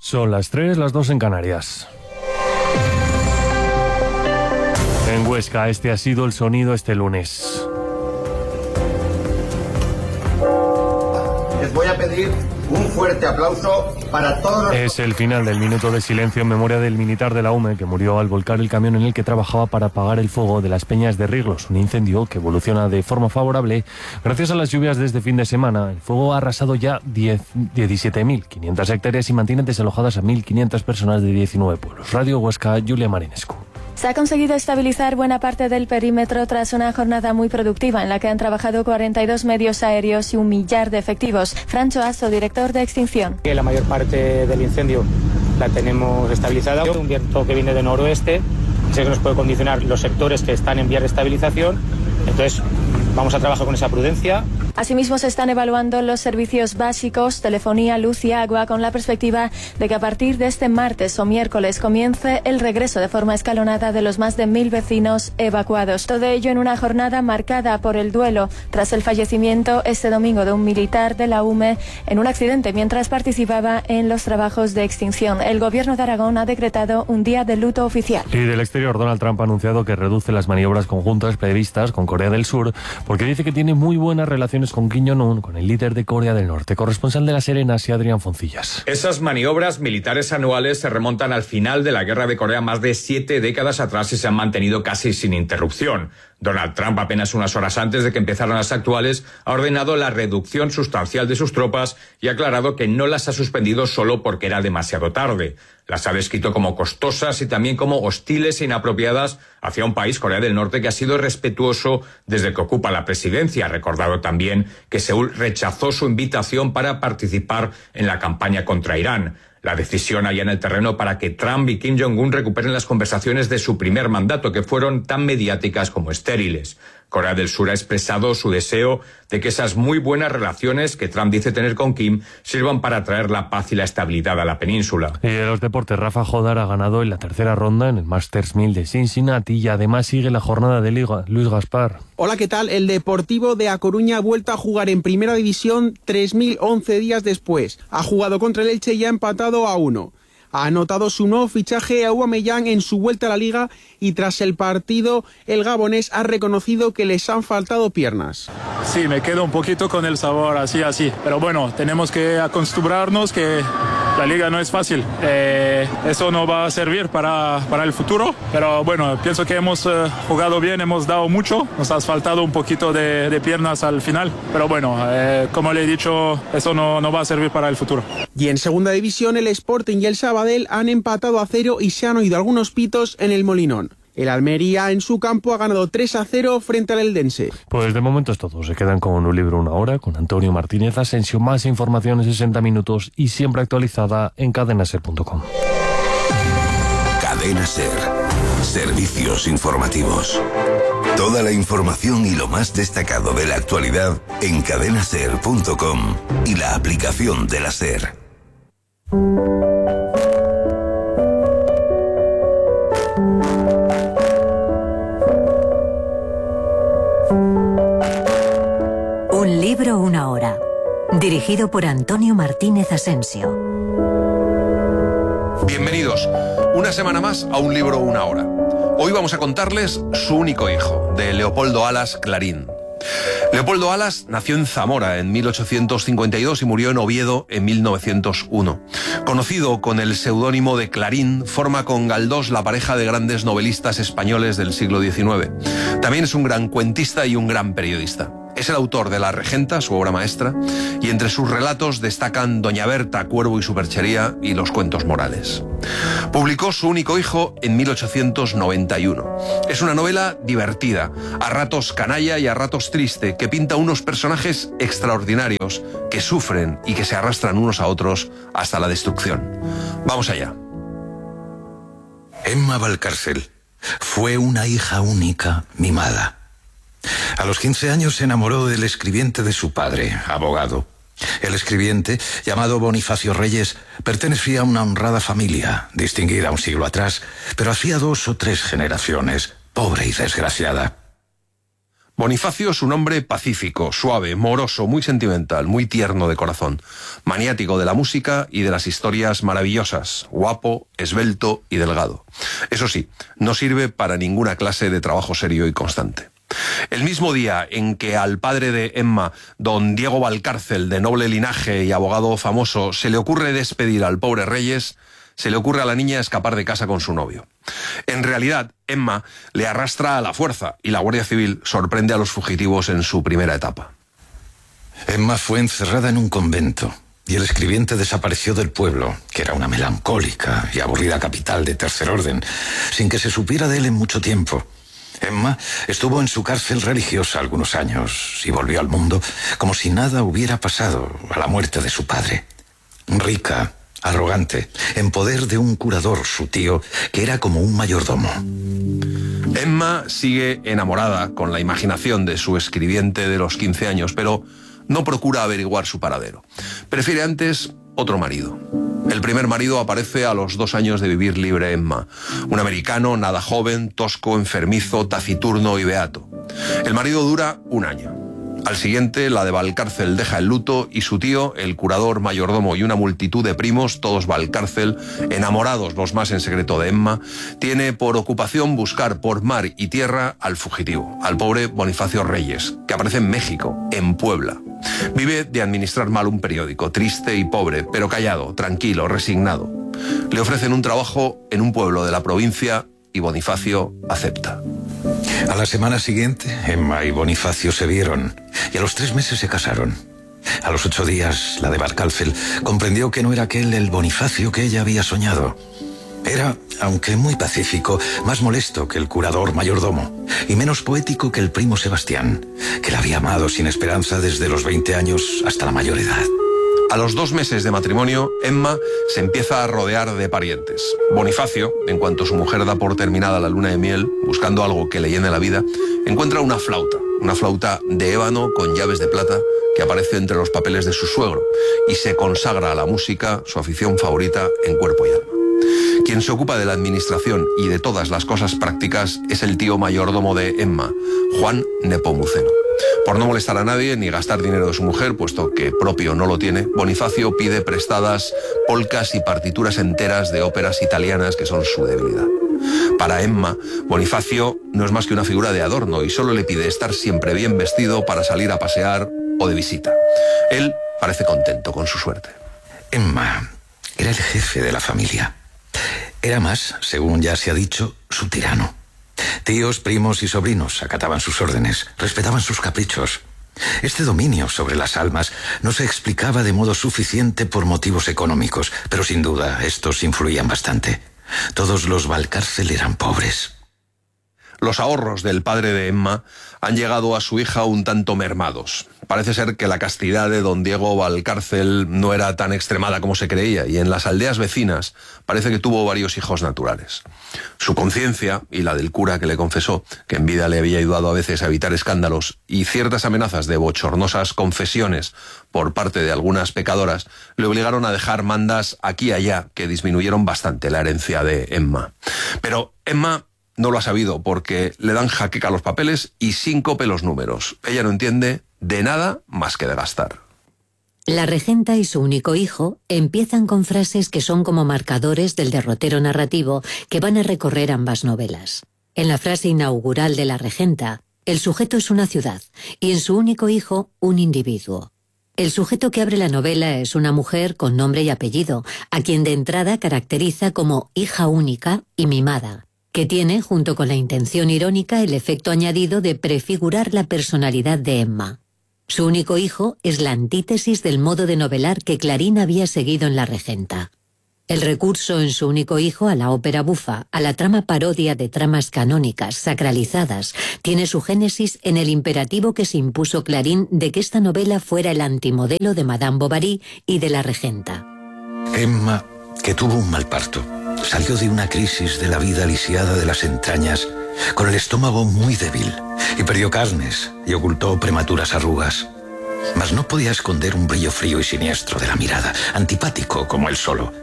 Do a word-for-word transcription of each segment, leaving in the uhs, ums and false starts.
Son las tres, las dos en Canarias. En Huesca, este ha sido el sonido este lunes. Les voy a pedir un fuerte aplauso para todos los... Es el final del minuto de silencio en memoria del militar de la U M E que murió al volcar el camión en el que trabajaba para apagar el fuego de las Peñas de Riglos, un incendio que evoluciona de forma favorable gracias a las lluvias de este fin de semana. El fuego ha arrasado ya diecisiete mil quinientas hectáreas y mantiene desalojadas a mil quinientas personas de diecinueve pueblos. Radio Huesca, Julia Marinescu. Se ha conseguido estabilizar buena parte del perímetro tras una jornada muy productiva en la que han trabajado cuarenta y dos medios aéreos y un millar de efectivos. Francho Aso, director de Extinción. La mayor parte del incendio la tenemos estabilizada. Un viento que viene de noroeste, sé que nos puede condicionar los sectores que están en vías de estabilización. Entonces, vamos a trabajar con esa prudencia. Asimismo, se están evaluando los servicios básicos, telefonía, luz y agua, con la perspectiva de que a partir de este martes o miércoles comience el regreso de forma escalonada de los más de mil vecinos evacuados. Todo ello en una jornada marcada por el duelo tras el fallecimiento este domingo de un militar de la U M E en un accidente mientras participaba en los trabajos de extinción. El gobierno de Aragón ha decretado un día de luto oficial. Y del exterior, Donald Trump ha anunciado que reduce las maniobras conjuntas previstas con Corea del Sur porque dice que tiene muy buenas relaciones con Kim Jong-un, con el líder de Corea del Norte. Corresponsal de La Serena, Asia, Adrián Foncillas. Esas maniobras militares anuales se remontan al final de la Guerra de Corea más de siete décadas atrás y se han mantenido casi sin interrupción. Donald Trump, apenas unas horas antes de que empezaran las actuales, ha ordenado la reducción sustancial de sus tropas y ha aclarado que no las ha suspendido solo porque era demasiado tarde. Las ha descrito como costosas y también como hostiles e inapropiadas hacia un país, Corea del Norte, que ha sido respetuoso desde que ocupa la presidencia. Ha recordado también que Seúl rechazó su invitación para participar en la campaña contra Irán. La decisión allá en el terreno para que Trump y Kim Jong-un recuperen las conversaciones de su primer mandato, que fueron tan mediáticas como estériles. Corea del Sur ha expresado su deseo de que esas muy buenas relaciones que Trump dice tener con Kim sirvan para traer la paz y la estabilidad a la península. Y de los deportes, Rafa Jodar ha ganado en la tercera ronda en el Masters mil de Cincinnati y además sigue la jornada de Liga. Luis Gaspar. Hola, ¿qué tal? El Deportivo de A Coruña ha vuelto a jugar en Primera División tres mil once días después. Ha jugado contra el Elche y ha empatado a uno. Ha anotado su nuevo fichaje Aubameyang en su vuelta a la Liga y tras el partido el gabonés ha reconocido que les han faltado piernas. Sí, me quedo un poquito con el sabor así, así. Pero bueno, tenemos que acostumbrarnos que la Liga no es fácil. Eh, eso no va a servir para, para el futuro. Pero bueno, pienso que hemos eh, jugado bien, hemos dado mucho. Nos ha faltado un poquito de, de piernas al final. Pero bueno, eh, como le he dicho, eso no, no va a servir para el futuro. Y en Segunda División el Sporting y el Sabadell han empatado a cero y se han oído algunos pitos en el Molinón. El Almería en su campo ha ganado tres a cero frente al Eldense. Pues de momento es todo. Se quedan con Un Libro Una Hora, con Antonio Martínez Asensio. Más información en sesenta minutos y siempre actualizada en cadena ser punto com. Cadena Ser. Servicios informativos. Toda la información y lo más destacado de la actualidad en cadena ser punto com y la aplicación de la SER. Un libro, una hora. Dirigido por Antonio Martínez Asensio. Bienvenidos una semana más a Un libro, una hora. Hoy vamos a contarles Su único hijo, de Leopoldo Alas Clarín. Leopoldo Alas nació en Zamora en mil ochocientos cincuenta y dos y murió en Oviedo en mil novecientos uno. Conocido con el seudónimo de Clarín, forma con Galdós la pareja de grandes novelistas españoles del siglo diecinueve. También es un gran cuentista y un gran periodista. Es el autor de La Regenta, su obra maestra, y entre sus relatos destacan Doña Berta, Cuervo y Superchería y Los cuentos morales. Publicó Su único hijo en mil ochocientos noventa y uno. Es una novela divertida, a ratos canalla y a ratos triste, que pinta unos personajes extraordinarios que sufren y que se arrastran unos a otros hasta la destrucción. Vamos allá. Emma Valcárcel fue una hija única, mimada. A los quince años se enamoró del escribiente de su padre, abogado. El escribiente, llamado Bonifacio Reyes, pertenecía a una honrada familia, distinguida un siglo atrás, pero hacía dos o tres generaciones, pobre y desgraciada. Bonifacio es un hombre pacífico, suave, moroso, muy sentimental, muy tierno de corazón, maniático de la música y de las historias maravillosas, guapo, esbelto y delgado. Eso sí, no sirve para ninguna clase de trabajo serio y constante. El mismo día en que al padre de Emma, don Diego Valcárcel, de noble linaje y abogado famoso, se le ocurre despedir al pobre Reyes, se le ocurre a la niña escapar de casa con su novio. En realidad, Emma le arrastra a la fuerza y la Guardia Civil sorprende a los fugitivos en su primera etapa. Emma fue encerrada en un convento y el escribiente desapareció del pueblo, que era una melancólica y aburrida capital de tercer orden, sin que se supiera de él en mucho tiempo. Emma estuvo en su cárcel religiosa algunos años y volvió al mundo como si nada hubiera pasado a la muerte de su padre. Rica, arrogante, en poder de un curador, su tío, que era como un mayordomo. Emma sigue enamorada con la imaginación de su escribiente de los quince años, pero no procura averiguar su paradero. Prefiere antes otro marido. El primer marido aparece a los dos años de vivir libre Emma. Un americano, nada joven, tosco, enfermizo, taciturno y beato. El marido dura un año. Al siguiente, la de Valcárcel deja el luto y su tío, el curador, mayordomo y una multitud de primos, todos Valcárcel, enamorados los más en secreto de Emma, tiene por ocupación buscar por mar y tierra al fugitivo, al pobre Bonifacio Reyes, que aparece en México, en Puebla. Vive de administrar mal un periódico, triste y pobre, pero callado, tranquilo, resignado. Le ofrecen un trabajo en un pueblo de la provincia y Bonifacio acepta. A la semana siguiente, Emma y Bonifacio se vieron y a los tres meses se casaron. A los ocho días, la de Valcárcel comprendió que no era aquel el Bonifacio que ella había soñado. Era, aunque muy pacífico, más molesto que el curador mayordomo y menos poético que el primo Sebastián, que la había amado sin esperanza desde los veinte años hasta la mayor edad. A los dos meses de matrimonio, Emma se empieza a rodear de parientes. Bonifacio, en cuanto su mujer da por terminada la luna de miel, buscando algo que le llene la vida, encuentra una flauta, una flauta de ébano con llaves de plata que aparece entre los papeles de su suegro y se consagra a la música, su afición favorita, en cuerpo y alma. Quien se ocupa de la administración y de todas las cosas prácticas es el tío mayordomo de Emma, Juan Nepomuceno. Por no molestar a nadie ni gastar dinero de su mujer, puesto que propio no lo tiene, Bonifacio pide prestadas polcas y partituras enteras de óperas italianas que son su debilidad. Para Emma, Bonifacio no es más que una figura de adorno y solo le pide estar siempre bien vestido para salir a pasear o de visita. Él parece contento con su suerte. Emma era el jefe de la familia. Era más, según ya se ha dicho, su tirano. Tíos, primos y sobrinos acataban sus órdenes, respetaban sus caprichos. Este dominio sobre las almas no se explicaba de modo suficiente por motivos económicos, pero sin duda estos influían bastante. Todos los Valcárcel eran pobres. Los ahorros del padre de Emma han llegado a su hija un tanto mermados. Parece ser que la castidad de don Diego Valcárcel no era tan extremada como se creía y en las aldeas vecinas parece que tuvo varios hijos naturales. Su conciencia y la del cura que le confesó, que en vida le había ayudado a veces a evitar escándalos, y ciertas amenazas de bochornosas confesiones por parte de algunas pecadoras le obligaron a dejar mandas aquí y allá que disminuyeron bastante la herencia de Emma. Pero Emma no lo ha sabido porque le dan jaqueca los papeles y síncope los números. Ella no entiende de nada más que de gastar. La regenta y su único hijo empiezan con frases que son como marcadores del derrotero narrativo que van a recorrer ambas novelas. En la frase inaugural de la regenta, el sujeto es una ciudad y en su único hijo, un individuo. El sujeto que abre la novela es una mujer con nombre y apellido, a quien de entrada caracteriza como hija única y mimada, que tiene, junto con la intención irónica, el efecto añadido de prefigurar la personalidad de Emma. Su único hijo es la antítesis del modo de novelar que Clarín había seguido en La Regenta. El recurso en su único hijo a la ópera bufa, a la trama parodia de tramas canónicas, sacralizadas, tiene su génesis en el imperativo que se impuso Clarín de que esta novela fuera el antimodelo de Madame Bovary y de La Regenta. Emma, que tuvo un mal parto, salió de una crisis de la vida lisiada de las entrañas, con el estómago muy débil, y perdió carnes y ocultó prematuras arrugas. Mas no podía esconder un brillo frío y siniestro de la mirada, antipático como él solo.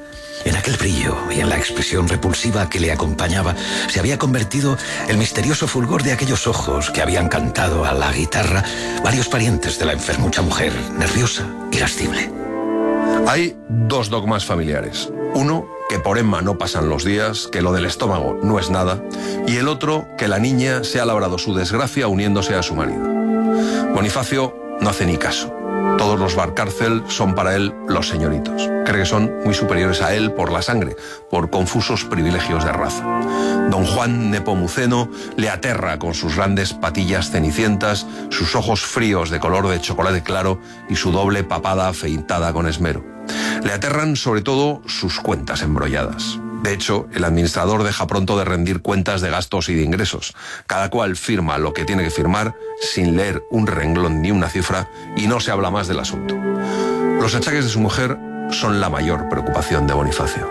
En aquel brillo y en la expresión repulsiva que le acompañaba se había convertido el misterioso fulgor de aquellos ojos que habían cantado a la guitarra varios parientes de la enfermucha mujer, nerviosa, irascible. Hay dos dogmas familiares. Uno, que por Emma no pasan los días, que lo del estómago no es nada, y el otro, que la niña se ha labrado su desgracia uniéndose a su marido. Bonifacio no hace ni caso. Todos los Valcárcel son para él los señoritos. Cree que son muy superiores a él por la sangre, por confusos privilegios de raza. Don Juan Nepomuceno le aterra con sus grandes patillas cenicientas, sus ojos fríos de color de chocolate claro y su doble papada afeitada con esmero. Le aterran sobre todo sus cuentas embrolladas. De hecho, el administrador deja pronto de rendir cuentas de gastos y de ingresos. Cada cual firma lo que tiene que firmar sin leer un renglón ni una cifra y no se habla más del asunto. Los achaques de su mujer son la mayor preocupación de Bonifacio.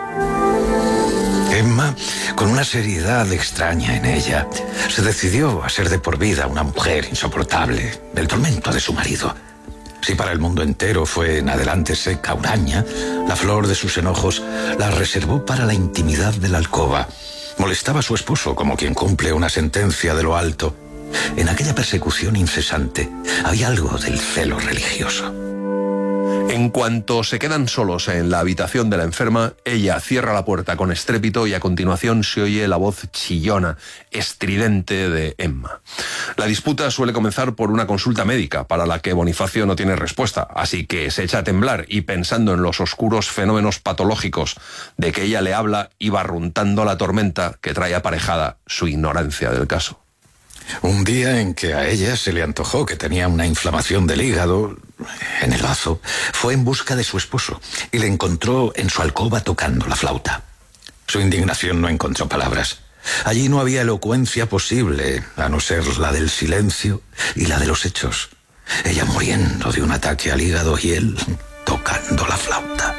Emma, con una seriedad extraña en ella, se decidió a ser de por vida una mujer insoportable del tormento de su marido. Si para el mundo entero fue en adelante seca huraña, la flor de sus enojos la reservó para la intimidad de la alcoba. Molestaba a su esposo como quien cumple una sentencia de lo alto. En aquella persecución incesante había algo del celo religioso. En cuanto se quedan solos en la habitación de la enferma, ella cierra la puerta con estrépito y a continuación se oye la voz chillona, estridente de Emma. La disputa suele comenzar por una consulta médica, para la que Bonifacio no tiene respuesta, así que se echa a temblar y pensando en los oscuros fenómenos patológicos de que ella le habla y barruntando la tormenta que trae aparejada su ignorancia del caso. Un día en que a ella se le antojó que tenía una inflamación del hígado en el bazo, fue en busca de su esposo y le encontró en su alcoba tocando la flauta. Su indignación no encontró palabras. Allí no había elocuencia posible, a no ser la del silencio y la de los hechos. Ella muriendo de un ataque al hígado y él tocando la flauta.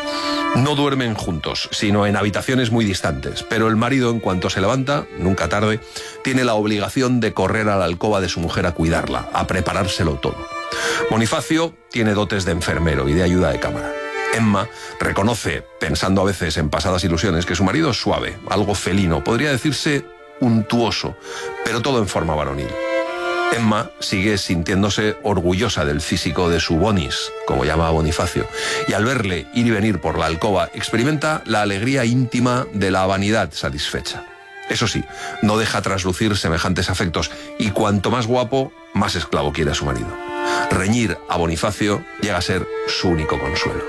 No duermen juntos, sino en habitaciones muy distantes, pero el marido, en cuanto se levanta, nunca tarde, tiene la obligación de correr a la alcoba de su mujer a cuidarla, a preparárselo todo. Bonifacio tiene dotes de enfermero y de ayuda de cámara. Emma reconoce, pensando a veces en pasadas ilusiones, que su marido es suave, algo felino, podría decirse untuoso, pero todo en forma varonil. Emma sigue sintiéndose orgullosa del físico de su Bonis, como llama a Bonifacio, y al verle ir y venir por la alcoba experimenta la alegría íntima de la vanidad satisfecha. Eso sí, no deja traslucir semejantes afectos y cuanto más guapo, más esclavo quiere a su marido. Reñir a Bonifacio llega a ser su único consuelo.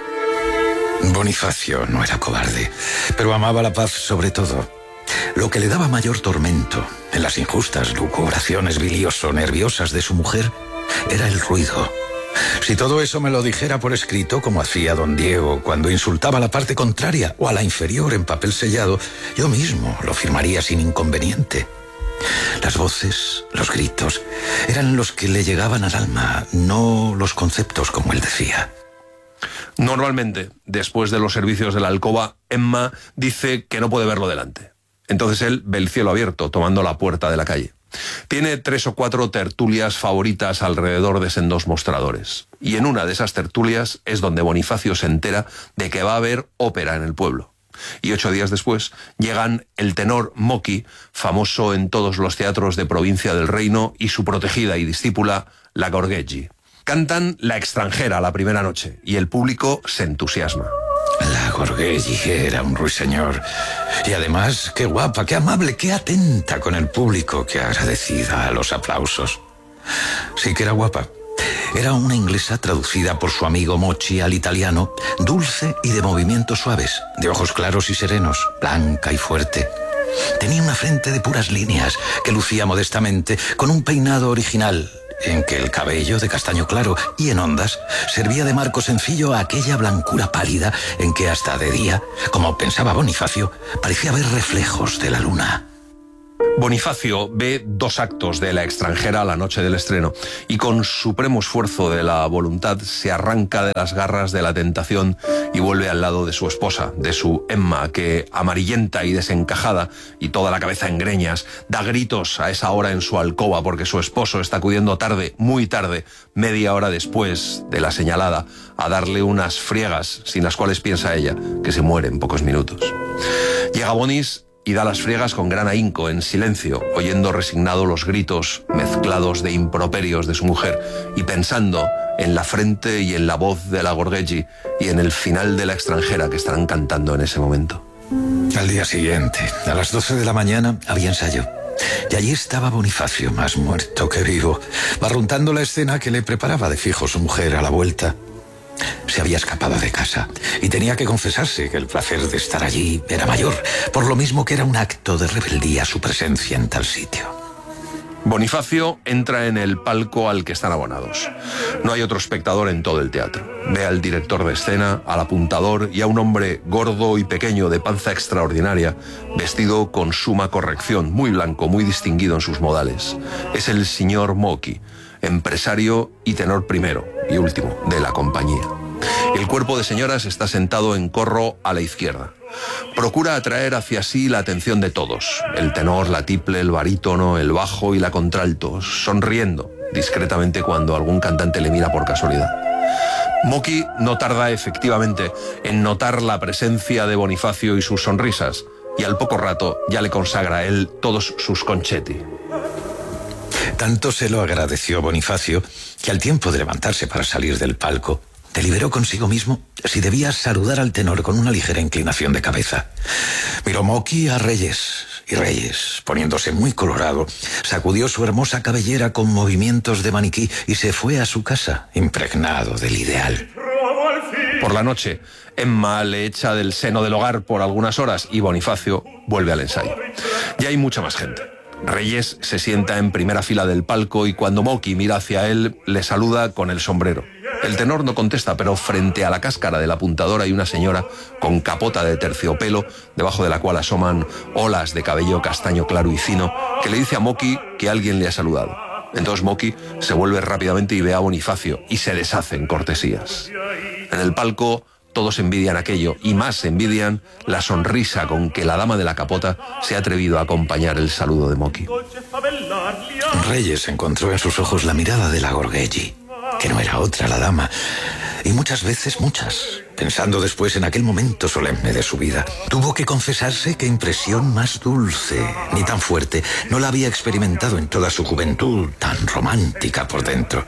Bonifacio no era cobarde, pero amaba la paz sobre todo. Lo que le daba mayor tormento en las injustas lucubraciones bilioso-nerviosas de su mujer era el ruido. Si todo eso me lo dijera por escrito, como hacía don Diego cuando insultaba a la parte contraria o a la inferior en papel sellado, yo mismo lo firmaría sin inconveniente. Las voces, los gritos, eran los que le llegaban al alma, no los conceptos como él decía. Normalmente, después de los servicios de la alcoba, Emma dice que no puede verlo delante. Entonces él ve el cielo abierto, tomando la puerta de la calle. Tiene tres o cuatro tertulias favoritas alrededor de sendos mostradores. Y en una de esas tertulias es donde Bonifacio se entera de que va a haber ópera en el pueblo. Y ocho días después llegan el tenor Mocky, famoso en todos los teatros de provincia del reino, y su protegida y discípula, la Gorgheggi. Cantan La extranjera la primera noche y el público se entusiasma. La Gorgheggi era un ruiseñor. Y además, qué guapa, qué amable, qué atenta con el público, qué agradecida a los aplausos. Sí que era guapa. Era una inglesa traducida por su amigo Mochi al italiano, dulce y de movimientos suaves, de ojos claros y serenos, blanca y fuerte. Tenía una frente de puras líneas que lucía modestamente, con un peinado original, en que el cabello de castaño claro y en ondas servía de marco sencillo a aquella blancura pálida en que hasta de día, como pensaba Bonifacio, parecía ver reflejos de la luna. Bonifacio ve dos actos de La extranjera la noche del estreno y con supremo esfuerzo de la voluntad se arranca de las garras de la tentación y vuelve al lado de su esposa, de su Emma, que amarillenta y desencajada y toda la cabeza en greñas, da gritos a esa hora en su alcoba porque su esposo está acudiendo tarde, muy tarde, media hora después de la señalada, a darle unas friegas sin las cuales piensa ella que se muere en pocos minutos. Llega Bonis y da las friegas con gran ahínco, en silencio, oyendo resignado los gritos mezclados de improperios de su mujer y pensando en la frente y en la voz de la Gorghelli y en el final de La extranjera que estarán cantando en ese momento. Al día siguiente, a las doce de la mañana, había ensayo. Y allí estaba Bonifacio, más muerto que vivo, barruntando la escena que le preparaba de fijo su mujer a la vuelta. Se había escapado de casa y tenía que confesarse que el placer de estar allí era mayor, por lo mismo que era un acto de rebeldía su presencia en tal sitio. Bonifacio entra en el palco al que están abonados. No hay otro espectador en todo el teatro. Ve al director de escena, al apuntador y a un hombre gordo y pequeño de panza extraordinaria, vestido con suma corrección, muy blanco, muy distinguido en sus modales. Es el señor Mochi, empresario y tenor primero y último de la compañía. El cuerpo de señoras está sentado en corro a la izquierda. Procura atraer hacia sí la atención de todos, el tenor, la tiple, el barítono, el bajo y la contralto, sonriendo discretamente cuando algún cantante le mira por casualidad. Mochi no tarda efectivamente en notar la presencia de Bonifacio y sus sonrisas, y al poco rato ya le consagra a él todos sus conchetti. Tanto se lo agradeció Bonifacio que al tiempo de levantarse para salir del palco, deliberó consigo mismo si debía saludar al tenor con una ligera inclinación de cabeza. Miró Mochi a Reyes, y Reyes, poniéndose muy colorado, sacudió su hermosa cabellera con movimientos de maniquí y se fue a su casa, impregnado del ideal. Por la noche, Emma le echa del seno del hogar por algunas horas y Bonifacio vuelve al ensayo. Ya hay mucha más gente. Reyes se sienta en primera fila del palco y cuando Mochi mira hacia él, le saluda con el sombrero. El tenor no contesta, pero frente a la cáscara del apuntador hay una señora con capota de terciopelo, debajo de la cual asoman olas de cabello castaño claro y fino, que le dice a Mochi que alguien le ha saludado. Entonces Mochi se vuelve rápidamente y ve a Bonifacio y se deshace en cortesías. En el palco todos envidian aquello y más envidian la sonrisa con que la dama de la capota se ha atrevido a acompañar el saludo de Mochi. Reyes encontró en sus ojos la mirada de la Gorghelli, que no era otra la dama, y muchas veces muchas, pensando después en aquel momento solemne de su vida, tuvo que confesarse que impresión más dulce, ni tan fuerte, no la había experimentado en toda su juventud, tan romántica por dentro.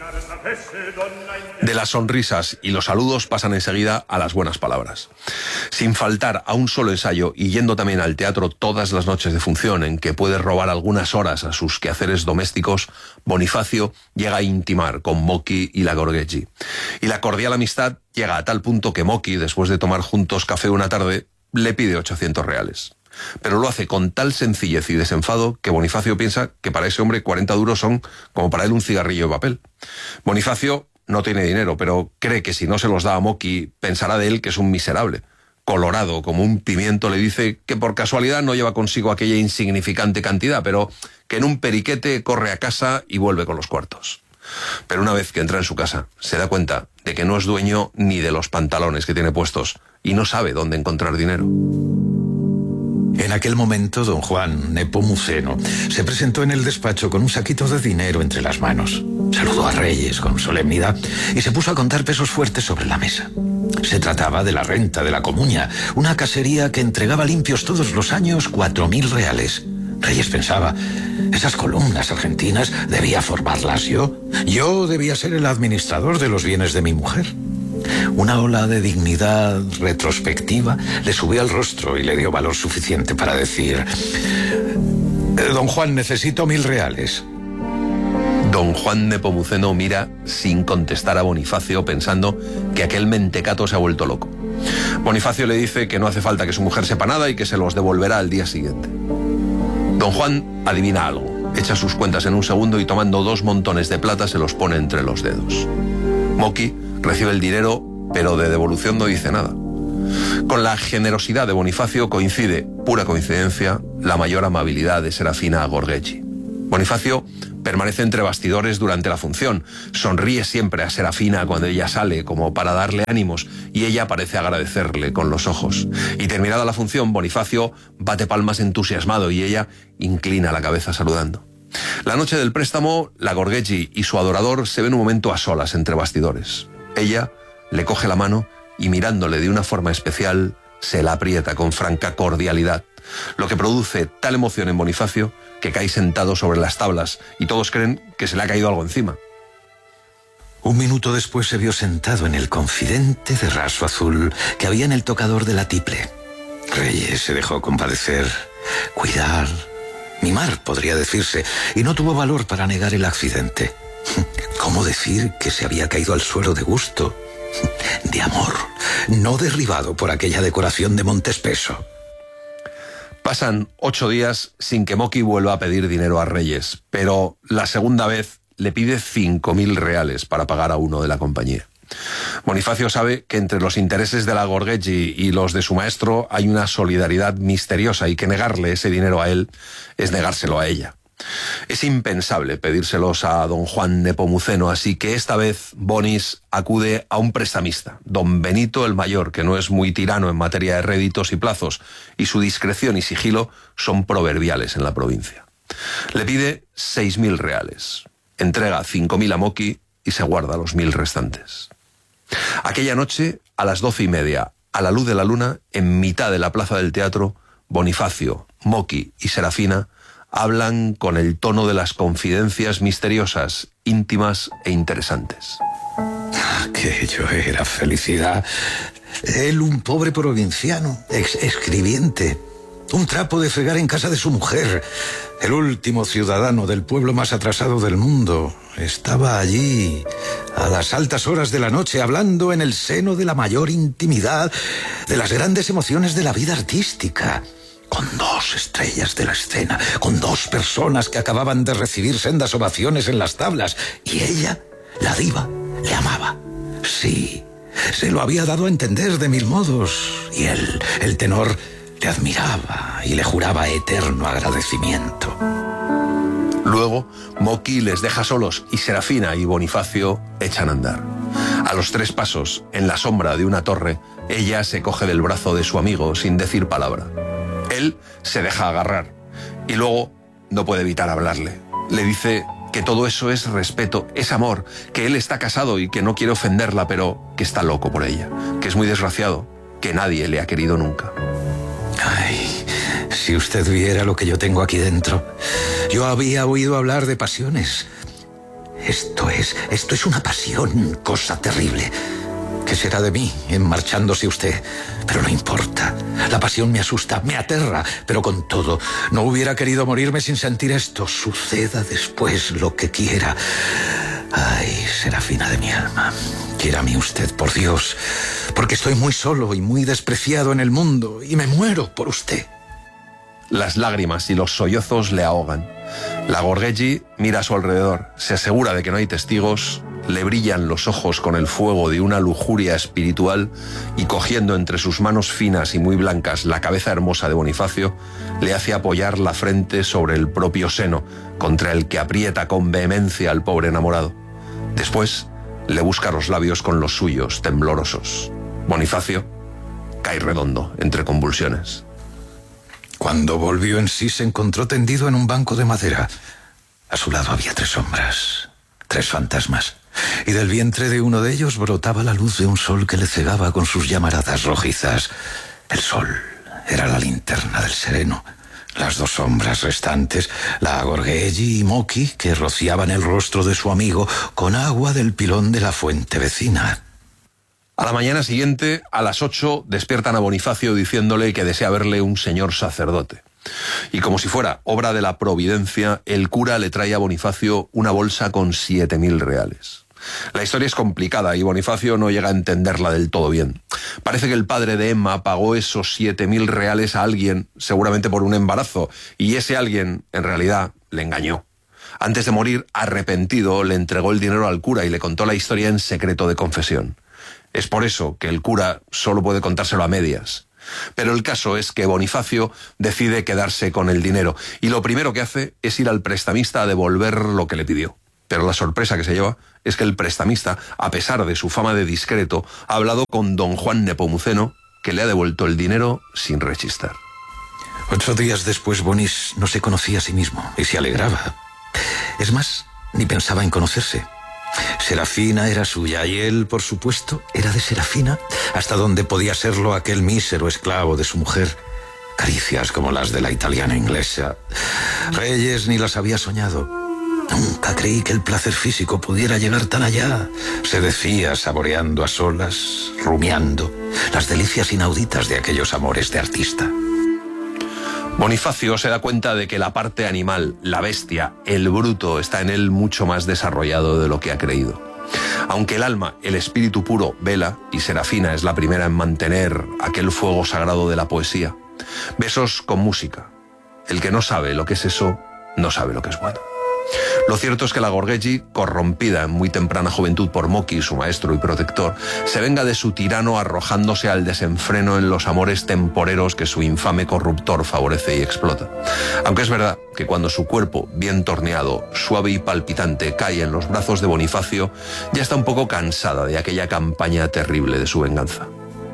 De las sonrisas y los saludos pasan enseguida a las buenas palabras. Sin faltar a un solo ensayo y yendo también al teatro todas las noches de función en que puede robar algunas horas a sus quehaceres domésticos, Bonifacio llega a intimar con Mochi y la Gorghelli. Y la cordial amistad llega a tal punto que Mochi, después de tomar juntos café una tarde, le pide ochocientos reales. Pero lo hace con tal sencillez y desenfado que Bonifacio piensa que para ese hombre cuarenta duros son como para él un cigarrillo de papel. Bonifacio no tiene dinero, pero cree que si no se los da a Mochi, pensará de él que es un miserable. Colorado como un pimiento, le dice que por casualidad no lleva consigo aquella insignificante cantidad, pero que en un periquete corre a casa y vuelve con los cuartos. Pero una vez que entra en su casa, se da cuenta de que no es dueño ni de los pantalones que tiene puestos y no sabe dónde encontrar dinero. En aquel momento, don Juan Nepomuceno se presentó en el despacho con un saquito de dinero entre las manos. Saludó a Reyes con solemnidad y se puso a contar pesos fuertes sobre la mesa. Se trataba de la renta de la Comuña, una casería que entregaba limpios todos los años cuatro mil reales. Reyes pensaba, esas columnas argentinas debía formarlas yo. Yo debía ser el administrador de los bienes de mi mujer. Una ola de dignidad retrospectiva le subió al rostro y le dio valor suficiente para decir: don Juan, necesito mil reales. Don Juan Nepomuceno mira sin contestar a Bonifacio, pensando que aquel mentecato se ha vuelto loco. Bonifacio le dice que no hace falta que su mujer sepa nada y que se los devolverá al día siguiente. Don Juan adivina algo, echa sus cuentas en un segundo y tomando dos montones de plata se los pone entre los dedos. Mochi recibe el dinero, pero de devolución no dice nada. Con la generosidad de Bonifacio coincide, pura coincidencia, la mayor amabilidad de Serafina Gorghetti. Bonifacio permanece entre bastidores durante la función, sonríe siempre a Serafina cuando ella sale como para darle ánimos y ella parece agradecerle con los ojos. Y terminada la función, Bonifacio bate palmas entusiasmado y ella inclina la cabeza saludando. La noche del préstamo, la Gorghetti y su adorador se ven un momento a solas entre bastidores. Ella le coge la mano y mirándole de una forma especial, se la aprieta con franca cordialidad, lo que produce tal emoción en Bonifacio que cae sentado sobre las tablas y todos creen que se le ha caído algo encima. Un minuto después se vio sentado en el confidente de raso azul que había en el tocador de la tiple. Reyes se dejó compadecer, cuidar, mimar, podría decirse, y no tuvo valor para negar el accidente. ¿Cómo decir que se había caído al suelo de gusto? De amor, no derribado por aquella decoración de Montespeso. Pasan ocho días sin que Mocky vuelva a pedir dinero a Reyes, pero la segunda vez le pide cinco mil reales para pagar a uno de la compañía. Bonifacio sabe que entre los intereses de la Gorghetti y los de su maestro hay una solidaridad misteriosa y que negarle ese dinero a él es negárselo a ella. Es impensable pedírselos a don Juan Nepomuceno, así que esta vez Bonis acude a un prestamista, don Benito el Mayor, que no es muy tirano en materia de réditos y plazos, y su discreción y sigilo son proverbiales en la provincia. Le pide seis mil reales, entrega cinco mil a Mocky y se guarda los mil restantes. Aquella noche, a las doce y media, a la luz de la luna, en mitad de la plaza del teatro, Bonifacio, Mocky y Serafina hablan con el tono de las confidencias misteriosas, íntimas e interesantes. Aquello era felicidad. Él, un pobre provinciano, ex escribiente, un trapo de fregar en casa de su mujer, el último ciudadano del pueblo más atrasado del mundo, estaba allí a las altas horas de la noche hablando en el seno de la mayor intimidad de las grandes emociones de la vida artística, con dos estrellas de la escena, con dos personas que acababan de recibir sendas ovaciones en las tablas, y ella, la diva, le amaba. Sí, se lo había dado a entender de mil modos, y él, el tenor, le admiraba y le juraba eterno agradecimiento. Luego, Mocky les deja solos y Serafina y Bonifacio echan a andar. A los tres pasos, en la sombra de una torre, ella se coge del brazo de su amigo sin decir palabra. Él se deja agarrar y luego no puede evitar hablarle. Le dice que todo eso es respeto, es amor, que él está casado y que no quiere ofenderla, pero que está loco por ella, que es muy desgraciado, que nadie le ha querido nunca. Ay, si usted viera lo que yo tengo aquí dentro. Yo había oído hablar de pasiones. Esto es, esto es una pasión, cosa terrible. ¿Qué será de mí en marchándose usted? Pero no importa. La pasión me asusta, me aterra. Pero con todo, no hubiera querido morirme sin sentir esto. Suceda después lo que quiera. Ay, Serafina de mi alma, quiérame usted, por Dios, porque estoy muy solo y muy despreciado en el mundo y me muero por usted. Las lágrimas y los sollozos le ahogan. La Gorghetti mira a su alrededor, se asegura de que no hay testigos, le brillan los ojos con el fuego de una lujuria espiritual y cogiendo entre sus manos finas y muy blancas la cabeza hermosa de Bonifacio, le hace apoyar la frente sobre el propio seno, contra el que aprieta con vehemencia al pobre enamorado. Después le busca los labios con los suyos, temblorosos. Bonifacio cae redondo entre convulsiones. Cuando volvió en sí se encontró tendido en un banco de madera. A su lado había tres sombras, tres fantasmas, y del vientre de uno de ellos brotaba la luz de un sol que le cegaba con sus llamaradas rojizas. El sol era la linterna del sereno. Las dos sombras restantes, la Gorghetti y Mocky, que rociaban el rostro de su amigo con agua del pilón de la fuente vecina. A la mañana siguiente, a las ocho, despiertan a Bonifacio diciéndole que desea verle un señor sacerdote. Y como si fuera obra de la providencia, el cura le trae a Bonifacio una bolsa con siete mil reales. La historia es complicada y Bonifacio no llega a entenderla del todo bien. Parece que el padre de Emma pagó esos siete mil reales a alguien, seguramente por un embarazo, y ese alguien, en realidad, le engañó. Antes de morir, arrepentido, le entregó el dinero al cura y le contó la historia en secreto de confesión. Es por eso que el cura solo puede contárselo a medias. Pero el caso es que Bonifacio decide quedarse con el dinero y lo primero que hace es ir al prestamista a devolver lo que le pidió. Pero la sorpresa que se lleva es que el prestamista, a pesar de su fama de discreto, ha hablado con don Juan Nepomuceno, que le ha devuelto el dinero sin rechistar. Ocho días después, Bonis no se conocía a sí mismo y se alegraba. Es más, ni pensaba en conocerse. Serafina era suya y él, por supuesto, era de Serafina, hasta donde podía serlo aquel mísero esclavo de su mujer. Caricias como las de la italiana inglesa. Reyes ni las había soñado. Nunca creí que el placer físico pudiera llegar tan allá, se decía, saboreando a solas, rumiando las delicias inauditas de aquellos amores de artista. Bonifacio se da cuenta de que la parte animal, la bestia, el bruto, está en él mucho más desarrollado de lo que ha creído. Aunque el alma, el espíritu puro, vela, y Serafina es la primera en mantener aquel fuego sagrado de la poesía. Besos con música. El que no sabe lo que es eso, no sabe lo que es bueno. Lo cierto es que la Gorghelli, corrompida en muy temprana juventud por Moki, su maestro y protector, se venga de su tirano arrojándose al desenfreno en los amores temporeros que su infame corruptor favorece y explota. Aunque es verdad que cuando su cuerpo, bien torneado, suave y palpitante, cae en los brazos de Bonifacio, ya está un poco cansada de aquella campaña terrible de su venganza.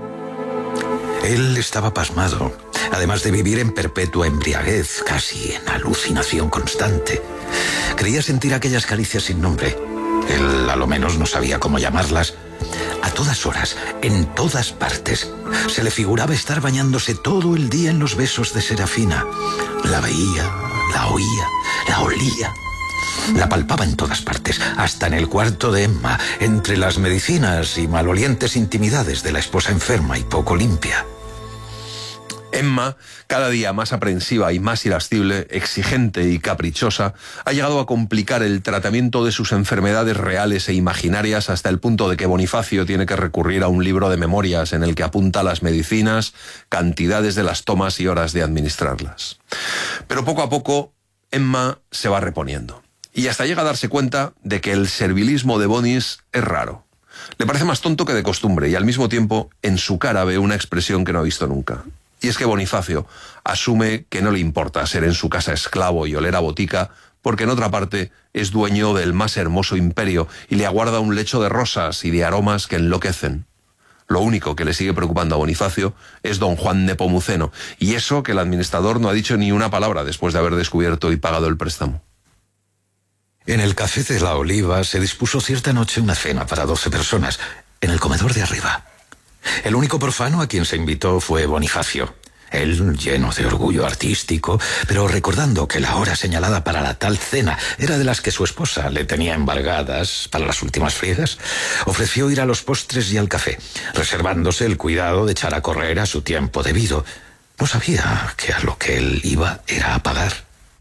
Él estaba pasmado, además de vivir en perpetua embriaguez, casi en alucinación constante. Creía sentir aquellas caricias sin nombre. Él a lo menos no sabía cómo llamarlas. A todas horas, en todas partes, se le figuraba estar bañándose todo el día en los besos de Serafina. La veía, la oía, la olía. La palpaba en todas partes, hasta en el cuarto de Emma, entre las medicinas y malolientes intimidades de la esposa enferma y poco limpia. Emma, cada día más aprensiva y más irascible, exigente y caprichosa, ha llegado a complicar el tratamiento de sus enfermedades reales e imaginarias hasta el punto de que Bonifacio tiene que recurrir a un libro de memorias en el que apunta las medicinas, cantidades de las tomas y horas de administrarlas. Pero poco a poco, Emma se va reponiendo. Y hasta llega a darse cuenta de que el servilismo de Bonis es raro. Le parece más tonto que de costumbre y al mismo tiempo en su cara ve una expresión que no ha visto nunca. Y es que Bonifacio asume que no le importa ser en su casa esclavo y oler a botica, porque en otra parte es dueño del más hermoso imperio y le aguarda un lecho de rosas y de aromas que enloquecen. Lo único que le sigue preocupando a Bonifacio es don Juan Nepomuceno, y eso que el administrador no ha dicho ni una palabra después de haber descubierto y pagado el préstamo. En el Café de la Oliva se dispuso cierta noche una cena para doce personas, en el comedor de arriba. El único profano a quien se invitó fue Bonifacio. Él, lleno de orgullo artístico, pero recordando que la hora señalada para la tal cena era de las que su esposa le tenía embargadas para las últimas friegas, ofreció ir a los postres y al café, reservándose el cuidado de echar a correr a su tiempo debido. No sabía que a lo que él iba era a pagar.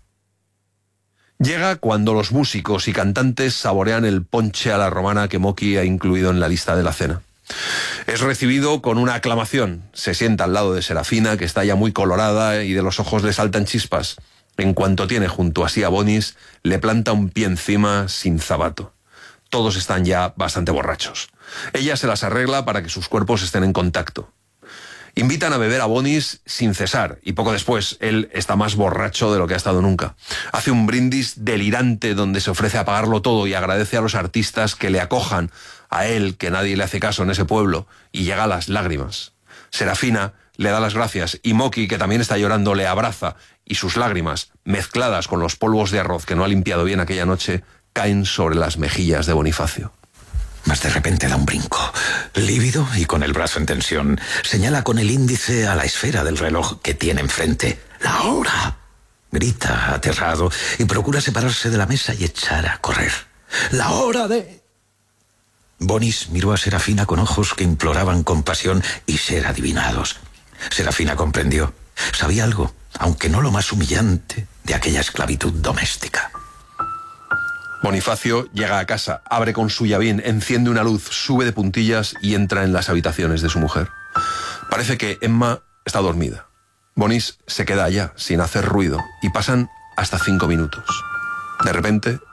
Llega cuando los músicos y cantantes saborean el ponche a la romana que Moki ha incluido en la lista de la cena. Es recibido con una aclamación. Se sienta al lado de Serafina, que está ya muy colorada y de los ojos le saltan chispas. En cuanto tiene junto a sí a Bonis, le planta un pie encima sin zapato. Todos están ya bastante borrachos. Ella se las arregla para que sus cuerpos estén en contacto. Invitan a beber a Bonis sin cesar y poco después él está más borracho de lo que ha estado nunca. Hace un brindis delirante donde se ofrece a pagarlo todo y agradece a los artistas que le acojan, a él que nadie le hace caso en ese pueblo, y llega a las lágrimas. Serafina le da las gracias y Moki, que también está llorando, le abraza y sus lágrimas, mezcladas con los polvos de arroz que no ha limpiado bien aquella noche, caen sobre las mejillas de Bonifacio. Mas de repente da un brinco, lívido y con el brazo en tensión. Señala con el índice a la esfera del reloj que tiene enfrente. ¡La hora! Grita aterrado y procura separarse de la mesa y echar a correr. ¡La hora de...! Bonis miró a Serafina con ojos que imploraban compasión y ser adivinados. Serafina comprendió. Sabía algo, aunque no lo más humillante, de aquella esclavitud doméstica. Bonifacio llega a casa, abre con su llavín, enciende una luz, sube de puntillas y entra en las habitaciones de su mujer. Parece que Emma está dormida. Bonis se queda allá, sin hacer ruido, y pasan hasta cinco minutos. De repente,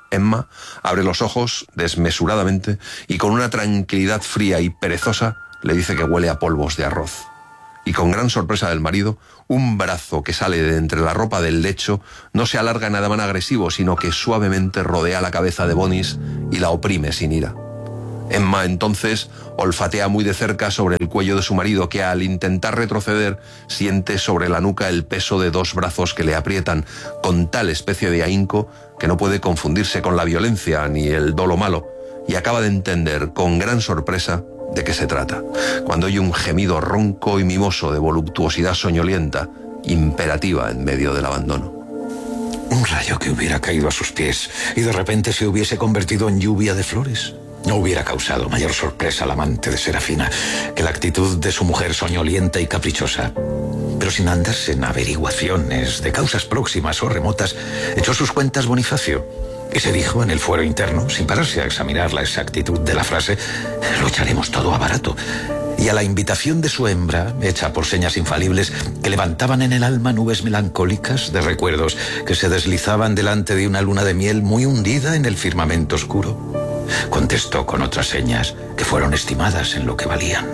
Emma abre los ojos desmesuradamente y con una tranquilidad fría y perezosa le dice que huele a polvos de arroz. Y con gran sorpresa del marido, un brazo que sale de entre la ropa del lecho no se alarga en ademán agresivo, sino que suavemente rodea la cabeza de Bonis y la oprime sin ira. Emma entonces olfatea muy de cerca sobre el cuello de su marido, que al intentar retroceder siente sobre la nuca el peso de dos brazos que le aprietan con tal especie de ahínco que no puede confundirse con la violencia ni el dolo malo, y acaba de entender con gran sorpresa de qué se trata, cuando oye un gemido ronco y mimoso de voluptuosidad soñolienta, imperativa en medio del abandono. Un rayo que hubiera caído a sus pies y de repente se hubiese convertido en lluvia de flores no hubiera causado mayor sorpresa al amante de Serafina que la actitud de su mujer soñolienta y caprichosa. Pero sin andarse en averiguaciones de causas próximas o remotas, echó sus cuentas Bonifacio y se dijo en el fuero interno, sin pararse a examinar la exactitud de la frase: lo echaremos todo a barato. Y a la invitación de su hembra, hecha por señas infalibles que levantaban en el alma nubes melancólicas de recuerdos que se deslizaban delante de una luna de miel muy hundida en el firmamento oscuro, contestó con otras señas que fueron estimadas en lo que valían.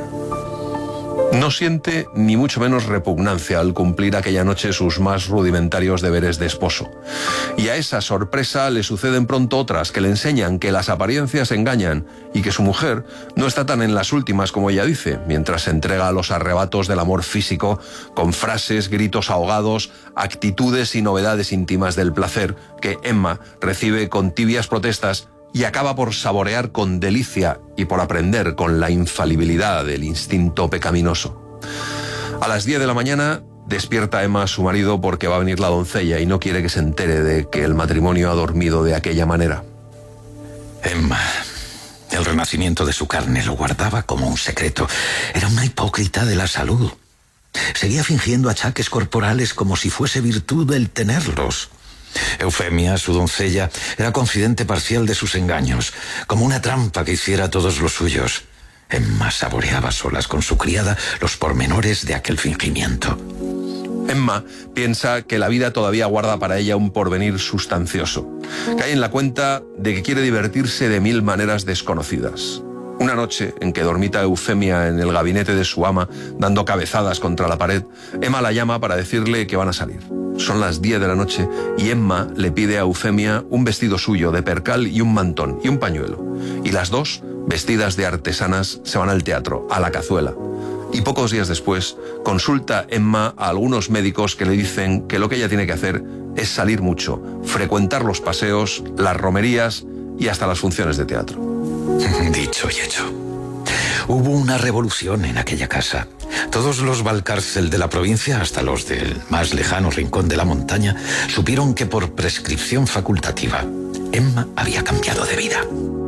No siente ni mucho menos repugnancia al cumplir aquella noche sus más rudimentarios deberes de esposo. Y a esa sorpresa le suceden pronto otras que le enseñan que las apariencias engañan y que su mujer no está tan en las últimas como ella dice, mientras se entrega a los arrebatos del amor físico con frases, gritos ahogados, actitudes y novedades íntimas del placer que Emma recibe con tibias protestas y acaba por saborear con delicia y por aprender con la infalibilidad del instinto pecaminoso. A las diez de la mañana despierta Emma a su marido porque va a venir la doncella y no quiere que se entere de que el matrimonio ha dormido de aquella manera. Emma, el renacimiento de su carne lo guardaba como un secreto. Era una hipócrita de la salud. Seguía fingiendo achaques corporales como si fuese virtud el tenerlos. Eufemia, su doncella, era confidente parcial de sus engaños, como una trampa que hiciera todos los suyos. Emma saboreaba solas con su criada los pormenores de aquel fingimiento. Emma piensa que la vida todavía guarda para ella un porvenir sustancioso. Cae en la cuenta de que quiere divertirse de mil maneras desconocidas. Una noche en que dormita Eufemia en el gabinete de su ama, dando cabezadas contra la pared, Emma la llama para decirle que van a salir. Son las diez de la noche y Emma le pide a Eufemia un vestido suyo de percal y un mantón y un pañuelo. Y las dos, vestidas de artesanas, se van al teatro, a la Cazuela. Y pocos días después, consulta Emma a algunos médicos que le dicen que lo que ella tiene que hacer es salir mucho, frecuentar los paseos, las romerías y hasta las funciones de teatro. Dicho y hecho. Hubo una revolución en aquella casa. Todos los Valcárcel de la provincia, hasta los del más lejano rincón de la montaña, supieron que por prescripción facultativa, Emma había cambiado de vida.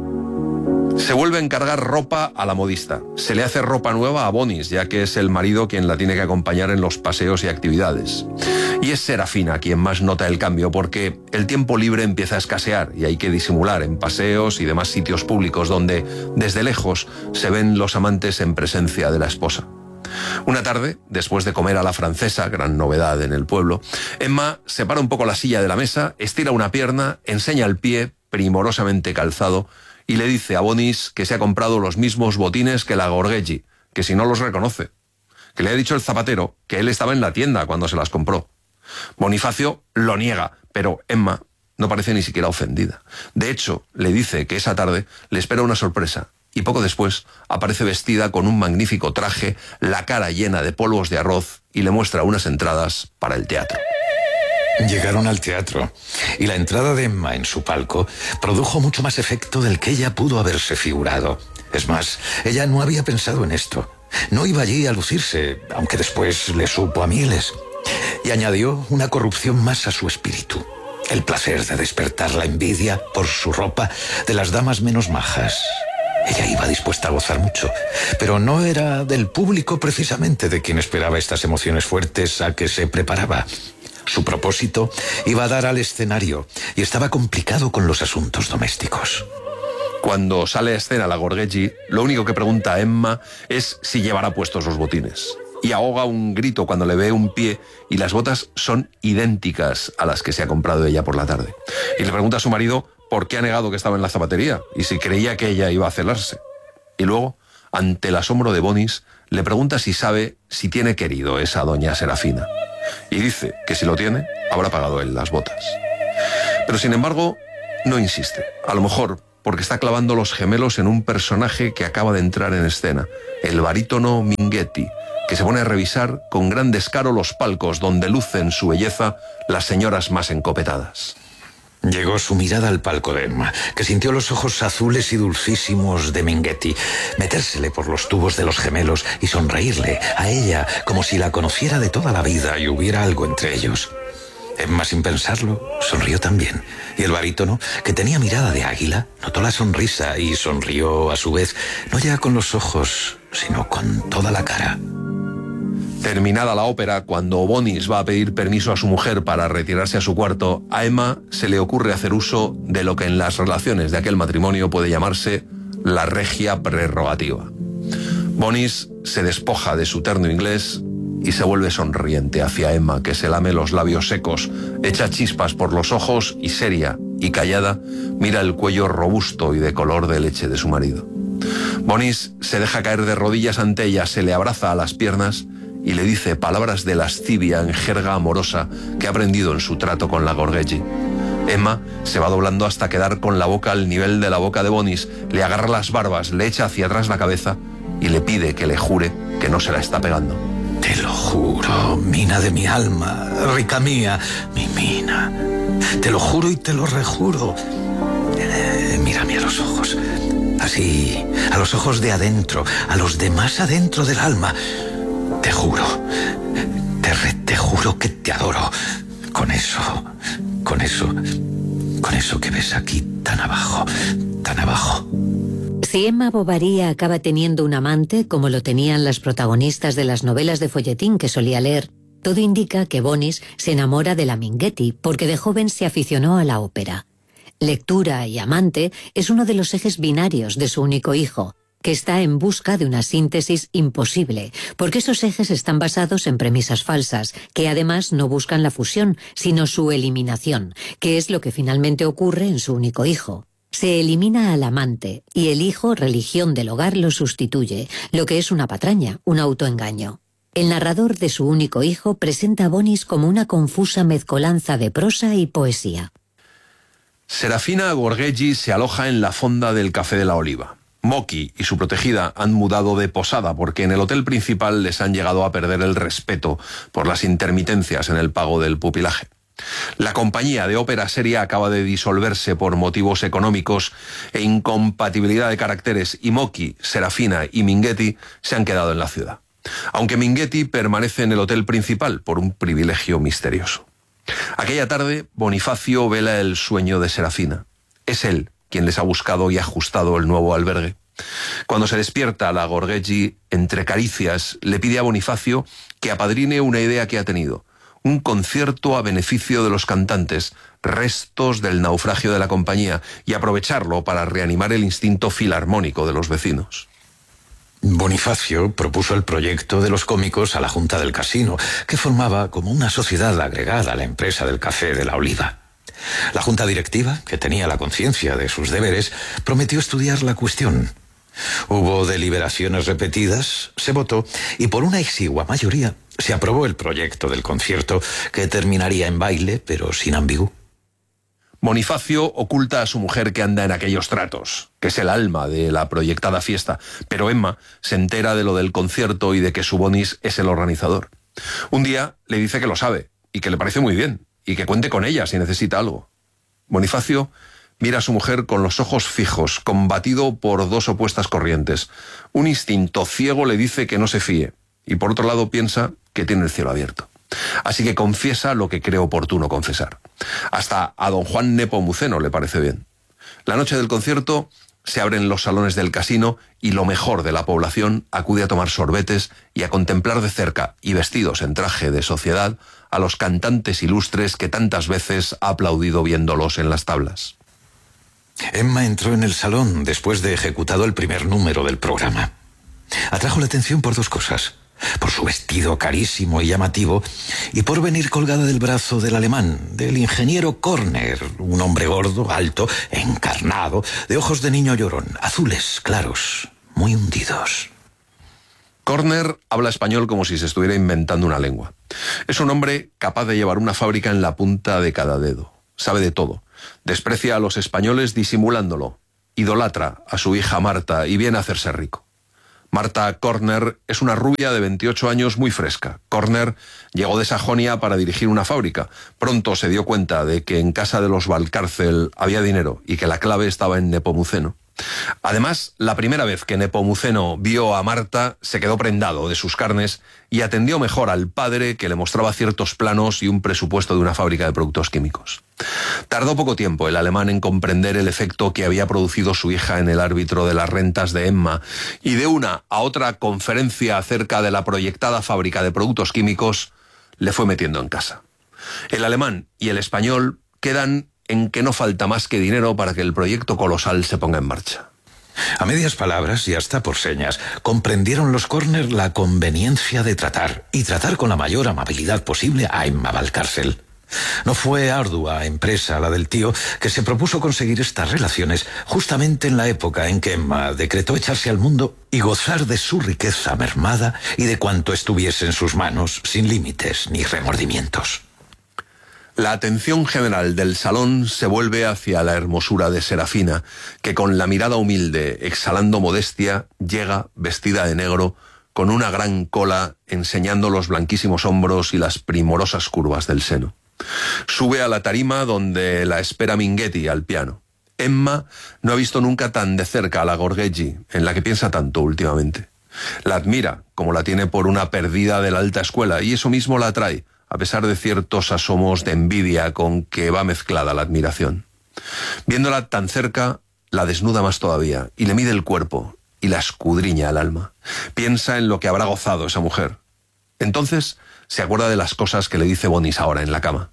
Se vuelve a encargar ropa a la modista. Se le hace ropa nueva a Bonis, ya que es el marido quien la tiene que acompañar en los paseos y actividades. Y es Serafina quien más nota el cambio, porque el tiempo libre empieza a escasear y hay que disimular en paseos y demás sitios públicos donde, desde lejos, se ven los amantes en presencia de la esposa. Una tarde, después de comer a la francesa, gran novedad en el pueblo, Emma separa un poco la silla de la mesa, estira una pierna, enseña el pie, primorosamente calzado, y le dice a Bonis que se ha comprado los mismos botines que la Gorgeggi, que si no los reconoce, que le ha dicho el zapatero que él estaba en la tienda cuando se las compró. Bonifacio lo niega, pero Emma no parece ni siquiera ofendida. De hecho, le dice que esa tarde le espera una sorpresa, y poco después aparece vestida con un magnífico traje, la cara llena de polvos de arroz, y le muestra unas entradas para el teatro. Llegaron al teatro, y la entrada de Emma en su palco produjo mucho más efecto del que ella pudo haberse figurado. Es más, ella no había pensado en esto. No iba allí a lucirse, aunque después le supo a miles. Y añadió una corrupción más a su espíritu. El placer de despertar la envidia por su ropa de las damas menos majas. Ella iba dispuesta a gozar mucho, pero no era del público precisamente de quien esperaba estas emociones fuertes a que se preparaba. Su propósito iba a dar al escenario y estaba complicado con los asuntos domésticos. Cuando sale a escena la Gorgeggi, lo único que pregunta a Emma es si llevará puestos los botines. Y ahoga un grito cuando le ve un pie y las botas son idénticas a las que se ha comprado ella por la tarde. Y le pregunta a su marido por qué ha negado que estaba en la zapatería y si creía que ella iba a celarse. Y luego, ante el asombro de Bonis, le pregunta si sabe si tiene querido esa doña Serafina. Y dice que si lo tiene, habrá pagado él las botas. Pero sin embargo, no insiste. A lo mejor porque está clavando los gemelos en un personaje que acaba de entrar en escena, el barítono Minghetti, que se pone a revisar con gran descaro los palcos donde lucen su belleza las señoras más encopetadas. Llegó su mirada al palco de Emma, que sintió los ojos azules y dulcísimos de Minghetti, metérsele por los tubos de los gemelos y sonreírle a ella como si la conociera de toda la vida y hubiera algo entre ellos. Emma, sin pensarlo, sonrió también. Y el barítono, que tenía mirada de águila, notó la sonrisa y sonrió a su vez, no ya con los ojos, sino con toda la cara. Terminada la ópera, cuando Bonis va a pedir permiso a su mujer para retirarse a su cuarto, a Emma se le ocurre hacer uso de lo que en las relaciones de aquel matrimonio puede llamarse la regia prerrogativa. Bonis se despoja de su terno inglés y se vuelve sonriente hacia Emma, que se lame los labios secos, echa chispas por los ojos y seria y callada mira el cuello robusto y de color de leche de su marido. Bonis se deja caer de rodillas ante ella, se le abraza a las piernas y le dice palabras de lascivia en jerga amorosa que ha aprendido en su trato con la Gorgeggi. Emma se va doblando hasta quedar con la boca al nivel de la boca de Bonis, le agarra las barbas, le echa hacia atrás la cabeza y le pide que le jure que no se la está pegando. Te lo juro, mina de mi alma, rica mía, mi mina. Te lo juro y te lo rejuro. Eh, mírame a los ojos. Así, a los ojos de adentro, a los de más adentro del alma. Te juro, te, re, te juro que te adoro. Con eso, con eso, con eso que ves aquí tan abajo, tan abajo. Si Emma Bovary acaba teniendo un amante, como lo tenían las protagonistas de las novelas de folletín que solía leer, todo indica que Bonis se enamora de la Minghetti, porque de joven se aficionó a la ópera. Lectura y amante es uno de los ejes binarios de su único hijo, que está en busca de una síntesis imposible, porque esos ejes están basados en premisas falsas, que además no buscan la fusión, sino su eliminación, que es lo que finalmente ocurre en su único hijo. Se elimina al amante y el hijo, religión del hogar, lo sustituye, lo que es una patraña, un autoengaño. El narrador de su único hijo presenta a Bonis como una confusa mezcolanza de prosa y poesía. Serafina Gorgeggi se aloja en la fonda del Café de la Oliva. Moki y su protegida han mudado de posada porque en el hotel principal les han llegado a perder el respeto por las intermitencias en el pago del pupilaje. La compañía de ópera seria acaba de disolverse por motivos económicos e incompatibilidad de caracteres y Moki, Serafina y Minghetti se han quedado en la ciudad. Aunque Minghetti permanece en el hotel principal por un privilegio misterioso. Aquella tarde, Bonifacio vela el sueño de Serafina. Es él quien les ha buscado y ajustado el nuevo albergue. Cuando se despierta, la Gorgeggi, entre caricias, le pide a Bonifacio que apadrine una idea que ha tenido. Un concierto a beneficio de los cantantes, restos del naufragio de la compañía, y aprovecharlo para reanimar el instinto filarmónico de los vecinos. Bonifacio propuso el proyecto de los cómicos a la Junta del Casino, que formaba como una sociedad agregada a la empresa del Café de la Oliva. La Junta Directiva, que tenía la conciencia de sus deberes, prometió estudiar la cuestión. Hubo deliberaciones repetidas, se votó y por una exigua mayoría se aprobó el proyecto del concierto, que terminaría en baile, pero sin ambigú. Bonifacio oculta a su mujer que anda en aquellos tratos, que es el alma de la proyectada fiesta, pero Emma se entera de lo del concierto y de que su Bonis es el organizador. Un día le dice que lo sabe y que le parece muy bien y que cuente con ella si necesita algo. Bonifacio mira a su mujer con los ojos fijos, combatido por dos opuestas corrientes. Un instinto ciego le dice que no se fíe y por otro lado piensa que tiene el cielo abierto. Así que confiesa lo que cree oportuno confesar. Hasta a don Juan Nepomuceno le parece bien. La noche del concierto se abren los salones del casino y lo mejor de la población acude a tomar sorbetes y a contemplar de cerca, y vestidos en traje de sociedad, a los cantantes ilustres que tantas veces ha aplaudido viéndolos en las tablas. Emma entró en el salón después de ejecutado el primer número del programa. Atrajo la atención por dos cosas. por su vestido carísimo y llamativo, y por venir colgada del brazo del alemán, del ingeniero Körner, un hombre gordo, alto, encarnado, de ojos de niño llorón, azules, claros, muy hundidos. Körner habla español como si se estuviera inventando una lengua. Es un hombre capaz de llevar una fábrica en la punta de cada dedo. Sabe de todo. Desprecia a los españoles disimulándolo. Idolatra a su hija Marta y viene a hacerse rico. Marta Körner es una rubia de veintiocho años muy fresca. Körner llegó de Sajonia para dirigir una fábrica. Pronto se dio cuenta de que en casa de los Valcárcel había dinero y que la clave estaba en Nepomuceno. Además, la primera vez que Nepomuceno vio a Marta, se quedó prendado de sus carnes y atendió mejor al padre, que le mostraba ciertos planos y un presupuesto de una fábrica de productos químicos. Tardó poco tiempo el alemán en comprender el efecto que había producido su hija en el árbitro de las rentas de Emma, y de una a otra conferencia acerca de la proyectada fábrica de productos químicos le fue metiendo en casa. El alemán y el español quedan en que no falta más que dinero para que el proyecto colosal se ponga en marcha. A medias palabras y hasta por señas, comprendieron los Körner la conveniencia de tratar, y tratar con la mayor amabilidad posible, a Emma Valcárcel. No fue ardua empresa la del tío, que se propuso conseguir estas relaciones justamente en la época en que Emma decretó echarse al mundo y gozar de su riqueza mermada y de cuanto estuviese en sus manos, sin límites ni remordimientos. La atención general del salón se vuelve hacia la hermosura de Serafina, que con la mirada humilde, exhalando modestia, llega vestida de negro, con una gran cola enseñando los blanquísimos hombros y las primorosas curvas del seno. Sube a la tarima donde la espera Minghetti al piano. Emma no ha visto nunca tan de cerca a la Gorgheggi, en la que piensa tanto últimamente. La admira, como la tiene por una perdida de la alta escuela, y eso mismo la atrae, a pesar de ciertos asomos de envidia con que va mezclada la admiración. Viéndola tan cerca, la desnuda más todavía, y le mide el cuerpo, y la escudriña el alma. Piensa en lo que habrá gozado esa mujer. Entonces se acuerda de las cosas que le dice Bonis ahora en la cama.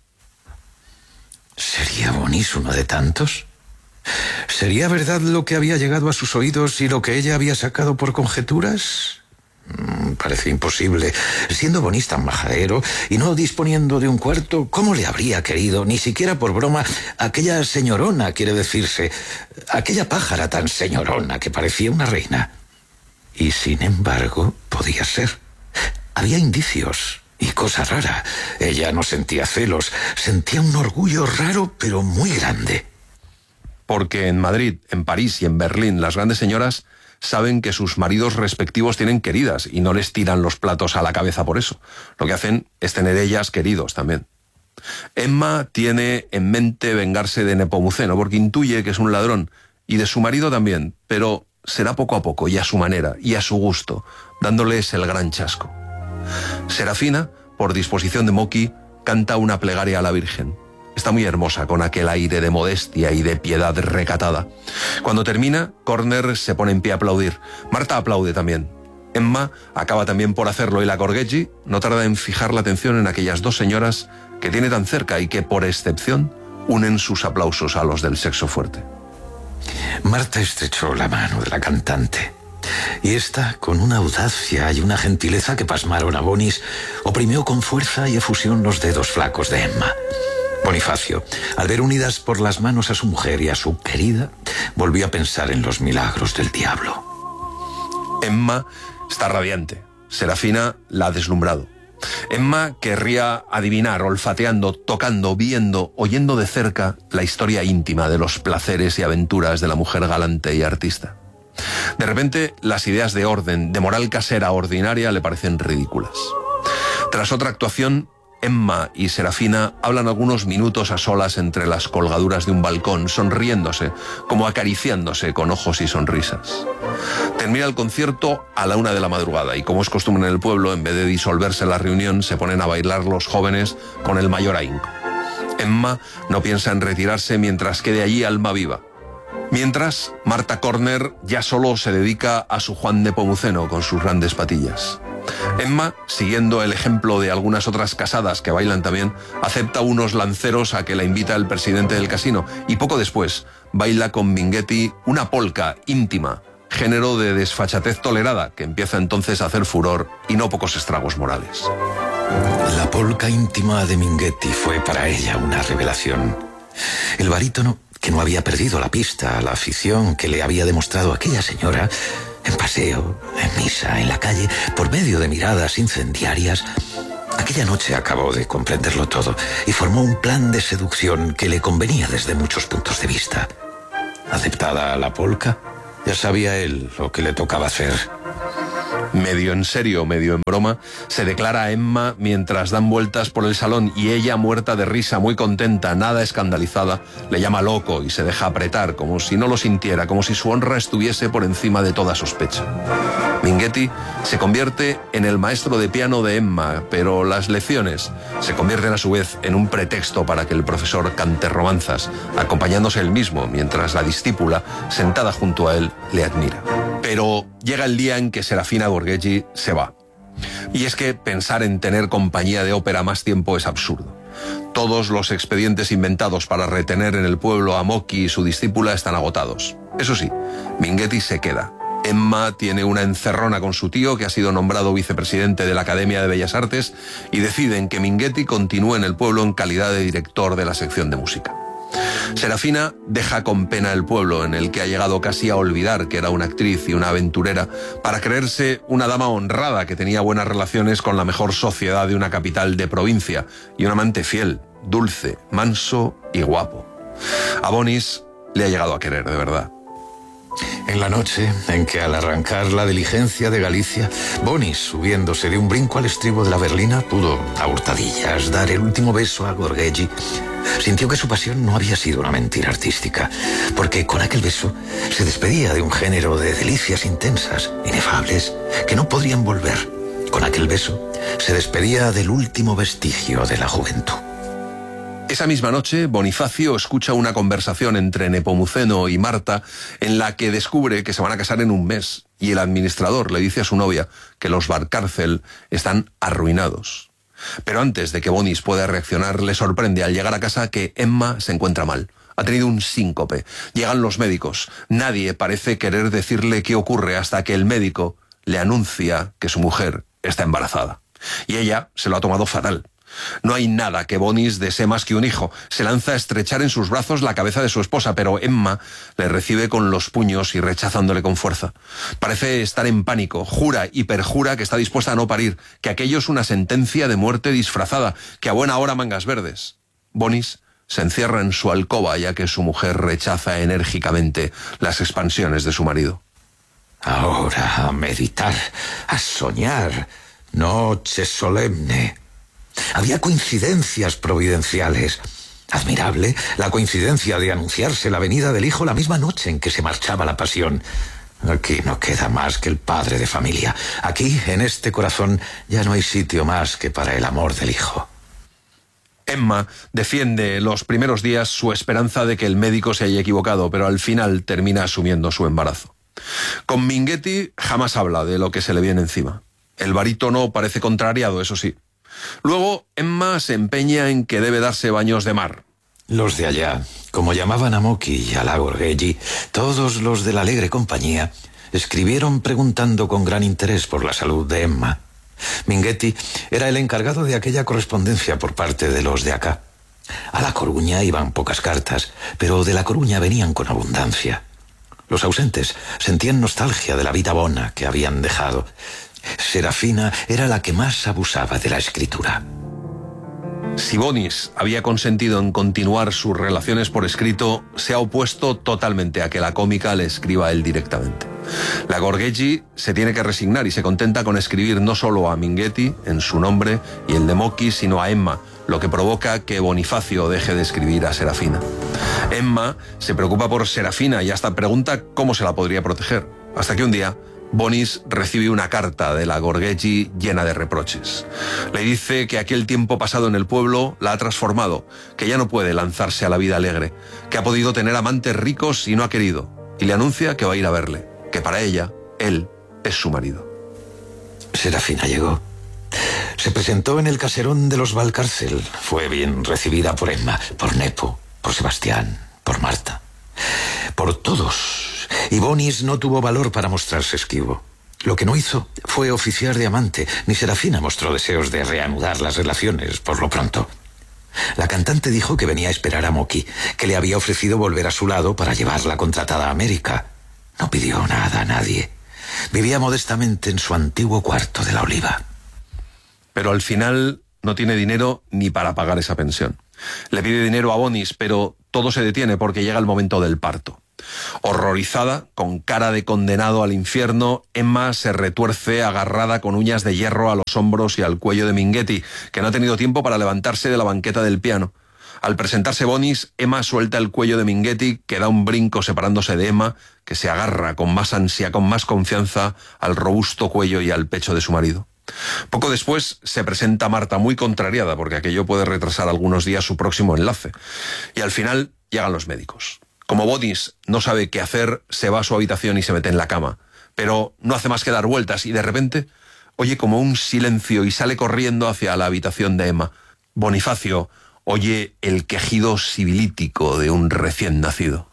¿Sería Bonis uno de tantos? ¿Sería verdad lo que había llegado a sus oídos y lo que ella había sacado por conjeturas? Mm, parece imposible. Siendo Bonis tan majadero y no disponiendo de un cuarto, ¿cómo le habría querido, ni siquiera por broma, aquella señorona, quiere decirse, aquella pájara tan señorona que parecía una reina? Y sin embargo, podía ser. Había indicios. Y cosa rara, ella no sentía celos, sentía un orgullo raro pero muy grande. Porque en Madrid, en París y en Berlín las grandes señoras saben que sus maridos respectivos tienen queridas y no les tiran los platos a la cabeza por eso. Lo que hacen es tener ellas queridos también. Emma tiene en mente vengarse de Nepomuceno porque intuye que es un ladrón, y de su marido también, pero será poco a poco y a su manera y a su gusto, dándoles el gran chasco. Serafina, por disposición de Moki, canta una plegaria a la Virgen. Está muy hermosa, con aquel aire de modestia y de piedad recatada. Cuando termina, Körner se pone en pie a aplaudir. Marta aplaude también. Emma acaba también por hacerlo, y la Gorgheggi no tarda en fijar la atención en aquellas dos señoras que tiene tan cerca y que, por excepción, unen sus aplausos a los del sexo fuerte. Marta estrechó la mano de la cantante. Y ésta, con una audacia y una gentileza que pasmaron a Bonis, oprimió con fuerza y efusión los dedos flacos de Emma. Bonifacio, al ver unidas por las manos a su mujer y a su querida, volvió a pensar en los milagros del diablo. Emma está radiante. Serafina la ha deslumbrado. Emma querría adivinar, olfateando, tocando, viendo, oyendo de cerca la historia íntima de los placeres y aventuras de la mujer galante y artista. De repente, las ideas de orden, de moral casera ordinaria, le parecen ridículas. Tras otra actuación, Emma y Serafina hablan algunos minutos a solas entre las colgaduras de un balcón, sonriéndose, como acariciándose con ojos y sonrisas. Termina el concierto a la una de la madrugada y, como es costumbre en el pueblo, en vez de disolverse la reunión, se ponen a bailar los jóvenes con el mayor ahínco. Emma no piensa en retirarse mientras quede allí alma viva. Mientras, Marta Körner ya solo se dedica a su Juan Nepomuceno con sus grandes patillas. Emma, siguiendo el ejemplo de algunas otras casadas que bailan también, acepta unos lanceros a que la invita el presidente del casino, y poco después baila con Minghetti una polka íntima género de desfachatez tolerada que empieza entonces a hacer furor y no pocos estragos morales. La polca íntima de Minghetti fue para ella una revelación. El barítono, que no había perdido la pista a la afición que le había demostrado aquella señora, en paseo, en misa, en la calle, por medio de miradas incendiarias, aquella noche acabó de comprenderlo todo y formó un plan de seducción que le convenía desde muchos puntos de vista. Aceptada la polca, ya sabía él lo que le tocaba hacer. Medio en serio, medio en broma, se declara a Emma mientras dan vueltas por el salón y ella, muerta de risa, muy contenta, nada escandalizada, le llama loco y se deja apretar como si no lo sintiera, como si su honra estuviese por encima de toda sospecha. Minghetti se convierte en el maestro de piano de Emma, pero las lecciones se convierten a su vez en un pretexto para que el profesor cante romanzas, acompañándose él mismo mientras la discípula, sentada junto a él, le admira. Pero llega el día en que Serafina Gorghetti se va. Y es que pensar en tener compañía de ópera más tiempo es absurdo. Todos los expedientes inventados para retener en el pueblo a Mocky y su discípula están agotados. Eso sí, Minghetti se queda. Emma tiene una encerrona con su tío, que ha sido nombrado vicepresidente de la Academia de Bellas Artes, y deciden que Minghetti continúe en el pueblo en calidad de director de la sección de música. Serafina deja con pena el pueblo, en el que ha llegado casi a olvidar que era una actriz y una aventurera, para creerse una dama honrada que tenía buenas relaciones con la mejor sociedad de una capital de provincia, y un amante fiel, dulce, manso y guapo. A Bonis le ha llegado a querer de verdad. En la noche en que, al arrancar la diligencia de Galicia, Bonis, subiéndose de un brinco al estribo de la berlina, pudo, a hurtadillas, dar el último beso a Gorghetti, sintió que su pasión no había sido una mentira artística, porque con aquel beso se despedía de un género de delicias intensas, inefables, que no podrían volver. Con aquel beso se despedía del último vestigio de la juventud. Esa misma noche, Bonifacio escucha una conversación entre Nepomuceno y Marta en la que descubre que se van a casar en un mes, y el administrador le dice a su novia que los Valcárcel están arruinados. Pero antes de que Bonis pueda reaccionar, le sorprende al llegar a casa que Emma se encuentra mal. Ha tenido un síncope. Llegan los médicos. Nadie parece querer decirle qué ocurre hasta que el médico le anuncia que su mujer está embarazada. Y ella se lo ha tomado fatal. No hay nada que Bonis desee más que un hijo. Se lanza a estrechar en sus brazos la cabeza de su esposa, pero Emma le recibe con los puños y rechazándole con fuerza. Parece estar en pánico, jura y perjura que está dispuesta a no parir, que aquello es una sentencia de muerte disfrazada, que a buena hora mangas verdes. Bonis se encierra en su alcoba, ya que su mujer rechaza enérgicamente las expansiones de su marido. Ahora a meditar, a soñar, noche solemne. Había coincidencias providenciales. Admirable la coincidencia de anunciarse la venida del hijo la misma noche en que se marchaba la pasión. Aquí no queda más que el padre de familia. Aquí, en este corazón, ya no hay sitio más que para el amor del hijo. Emma defiende los primeros días su esperanza de que el médico se haya equivocado, pero al final termina asumiendo su embarazo. Con Minghetti jamás habla de lo que se le viene encima. El barítono parece contrariado, eso sí. Luego, Emma se empeña en que debe darse baños de mar. Los de allá, como llamaban a Mocky y a la Gorghetti, todos los de la alegre compañía, escribieron preguntando con gran interés por la salud de Emma. Minghetti era el encargado de aquella correspondencia por parte de los de acá. A La Coruña iban pocas cartas, pero de La Coruña venían con abundancia. Los ausentes sentían nostalgia de la vida bona que habían dejado. Serafina era la que más abusaba de la escritura. Si Bonis había consentido en continuar sus relaciones por escrito, se ha opuesto totalmente a que la cómica le escriba a él directamente. La Gorghetti se tiene que resignar y se contenta con escribir no solo a Minghetti en su nombre y el de Mocky, sino a Emma, lo que provoca que Bonifacio deje de escribir a Serafina. Emma se preocupa por Serafina y hasta pregunta cómo se la podría proteger, hasta que un día Bonis recibe una carta de la Gorghetti llena de reproches. Le dice que aquel tiempo pasado en el pueblo la ha transformado, que ya no puede lanzarse a la vida alegre, que ha podido tener amantes ricos y no ha querido, y le anuncia que va a ir a verle, que para ella, él es su marido. Serafina llegó. Se presentó en el caserón de los Valcárcel. Fue bien recibida por Emma, por Nepo, por Sebastián, por Marta. Por todos. Y Bonis no tuvo valor para mostrarse esquivo. Lo que no hizo fue oficiar de amante, ni Serafina mostró deseos de reanudar las relaciones por lo pronto. La cantante dijo que venía a esperar a Moki, que le había ofrecido volver a su lado para llevarla contratada a América. No pidió nada a nadie. Vivía modestamente en su antiguo cuarto de la Oliva. Pero al final no tiene dinero ni para pagar esa pensión. Le pide dinero a Bonis, pero todo se detiene porque llega el momento del parto. Horrorizada, con cara de condenado al infierno, Emma se retuerce agarrada con uñas de hierro a los hombros y al cuello de Minghetti, que no ha tenido tiempo para levantarse de la banqueta del piano. Al presentarse Bonis, Emma suelta el cuello de Minghetti, que da un brinco separándose de Emma, que se agarra con más ansia, con más confianza al robusto cuello y al pecho de su marido. Poco después se presenta Marta, muy contrariada, porque aquello puede retrasar algunos días su próximo enlace. Y al final llegan los médicos. Como Bonis no sabe qué hacer, se va a su habitación y se mete en la cama. Pero no hace más que dar vueltas y de repente oye como un silencio y sale corriendo hacia la habitación de Emma. Bonifacio oye el quejido sibilítico de un recién nacido.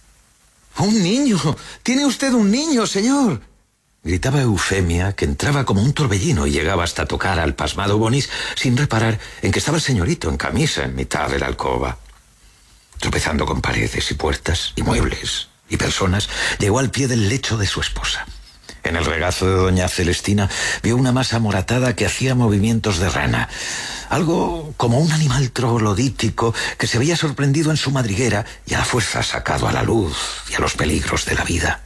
¡Un niño! ¡Tiene usted un niño, señor! Gritaba Eufemia, que entraba como un torbellino y llegaba hasta tocar al pasmado Bonis sin reparar en que estaba el señorito en camisa en mitad de la alcoba. Tropezando con paredes y puertas y muebles y personas, llegó al pie del lecho de su esposa. En el regazo de doña Celestina vio una masa moratada que hacía movimientos de rana, algo como un animal troglodítico que se había sorprendido en su madriguera y a la fuerza sacado a la luz y a los peligros de la vida.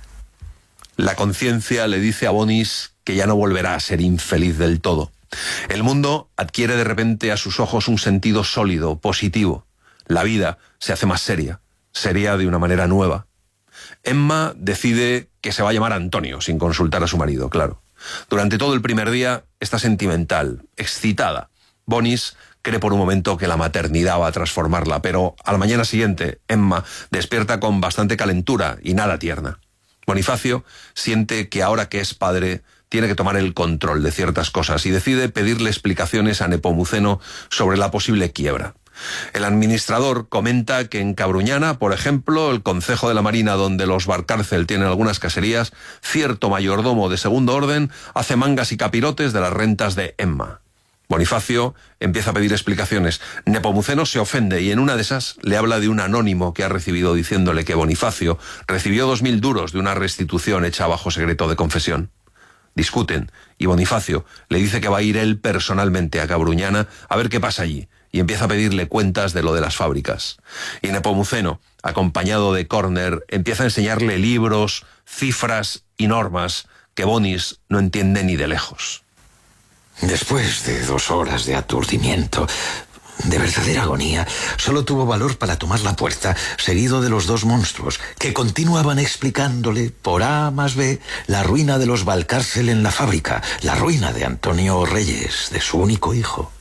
La conciencia le dice a Bonis que ya no volverá a ser infeliz del todo. El mundo adquiere de repente a sus ojos un sentido sólido, positivo. La vida se hace más seria, seria de una manera nueva. Emma decide que se va a llamar Antonio, sin consultar a su marido, claro. Durante todo el primer día está sentimental, excitada. Bonis cree por un momento que la maternidad va a transformarla, pero a la mañana siguiente, Emma despierta con bastante calentura y nada tierna. Bonifacio siente que ahora que es padre tiene que tomar el control de ciertas cosas y decide pedirle explicaciones a Nepomuceno sobre la posible quiebra. El administrador comenta que en Cabruñana, por ejemplo, el concejo de la Marina, donde los Barcárcel tienen algunas caserías, cierto mayordomo de segundo orden hace mangas y capirotes de las rentas de Emma. Bonifacio empieza a pedir explicaciones. Nepomuceno se ofende y en una de esas le habla de un anónimo que ha recibido diciéndole que Bonifacio recibió dos mil duros de una restitución hecha bajo secreto de confesión. Discuten y Bonifacio le dice que va a ir él personalmente a Cabruñana a ver qué pasa allí y empieza a pedirle cuentas de lo de las fábricas. Y Nepomuceno, acompañado de Corner, empieza a enseñarle libros, cifras y normas que Bonis no entiende ni de lejos. Después de dos horas de aturdimiento, de verdadera agonía, solo tuvo valor para tomar la puerta, seguido de los dos monstruos, que continuaban explicándole por A más B la ruina de los Valcárcel en la fábrica, la ruina de Antonio Reyes, de su único hijo.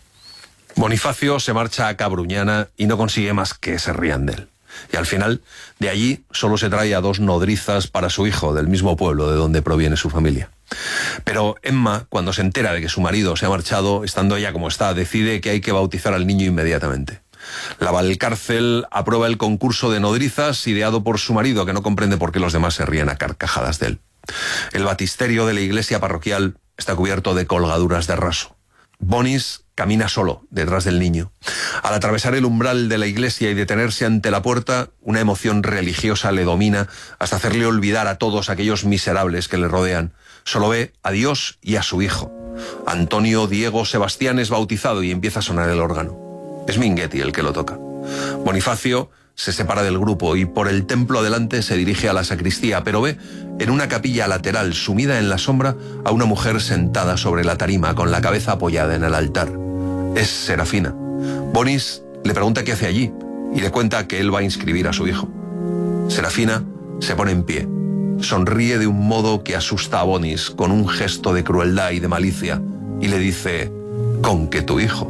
Bonifacio se marcha a Cabruñana y no consigue más que se rían de él. Y al final, de allí solo se trae a dos nodrizas para su hijo, del mismo pueblo de donde proviene su familia. Pero Emma, cuando se entera de que su marido se ha marchado, estando ella como está, decide que hay que bautizar al niño inmediatamente. La Valcárcel aprueba el concurso de nodrizas ideado por su marido, que no comprende por qué los demás se ríen a carcajadas de él. El batisterio de la iglesia parroquial está cubierto de colgaduras de raso. Bonis camina solo detrás del niño. Al atravesar el umbral de la iglesia y detenerse ante la puerta, una emoción religiosa le domina hasta hacerle olvidar a todos aquellos miserables que le rodean. Solo ve a Dios y a su hijo. Antonio Diego Sebastián es bautizado y empieza a sonar el órgano. Es Minghetti el que lo toca. Bonifacio se separa del grupo y por el templo adelante se dirige a la sacristía, pero ve en una capilla lateral sumida en la sombra a una mujer sentada sobre la tarima con la cabeza apoyada en el altar. Es Serafina. Bonis le pregunta qué hace allí y le cuenta que él va a inscribir a su hijo. Serafina se pone en pie, sonríe de un modo que asusta a Bonis con un gesto de crueldad y de malicia y le dice: «¿Con qué tu hijo?»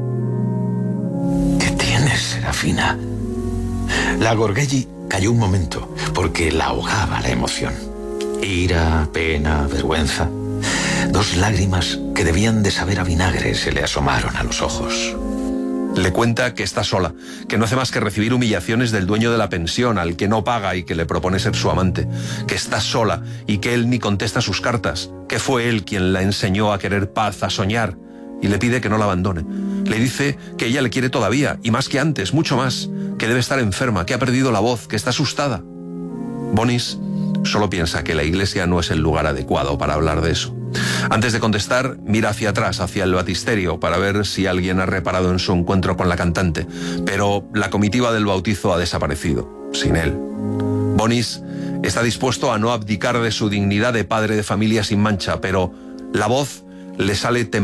¿Qué tienes, Serafina? La Gorgelli cayó un momento porque la ahogaba la emoción. Ira, pena, vergüenza. Dos lágrimas que debían de saber a vinagre se le asomaron a los ojos. Le cuenta que está sola, que no hace más que recibir humillaciones del dueño de la pensión, al que no paga y que le propone ser su amante, que está sola y que él ni contesta sus cartas, que fue él quien la enseñó a querer paz, a soñar, y le pide que no la abandone. Le dice que ella le quiere todavía, y más que antes, mucho más, que debe estar enferma, que ha perdido la voz, que está asustada. Bonis solo piensa que la iglesia no es el lugar adecuado para hablar de eso. Antes de contestar, mira hacia atrás, hacia el batisterio, para ver si alguien ha reparado en su encuentro con la cantante, pero la comitiva del bautizo ha desaparecido, sin él. Bonis está dispuesto a no abdicar de su dignidad de padre de familia sin mancha, pero la voz le sale temblorosa.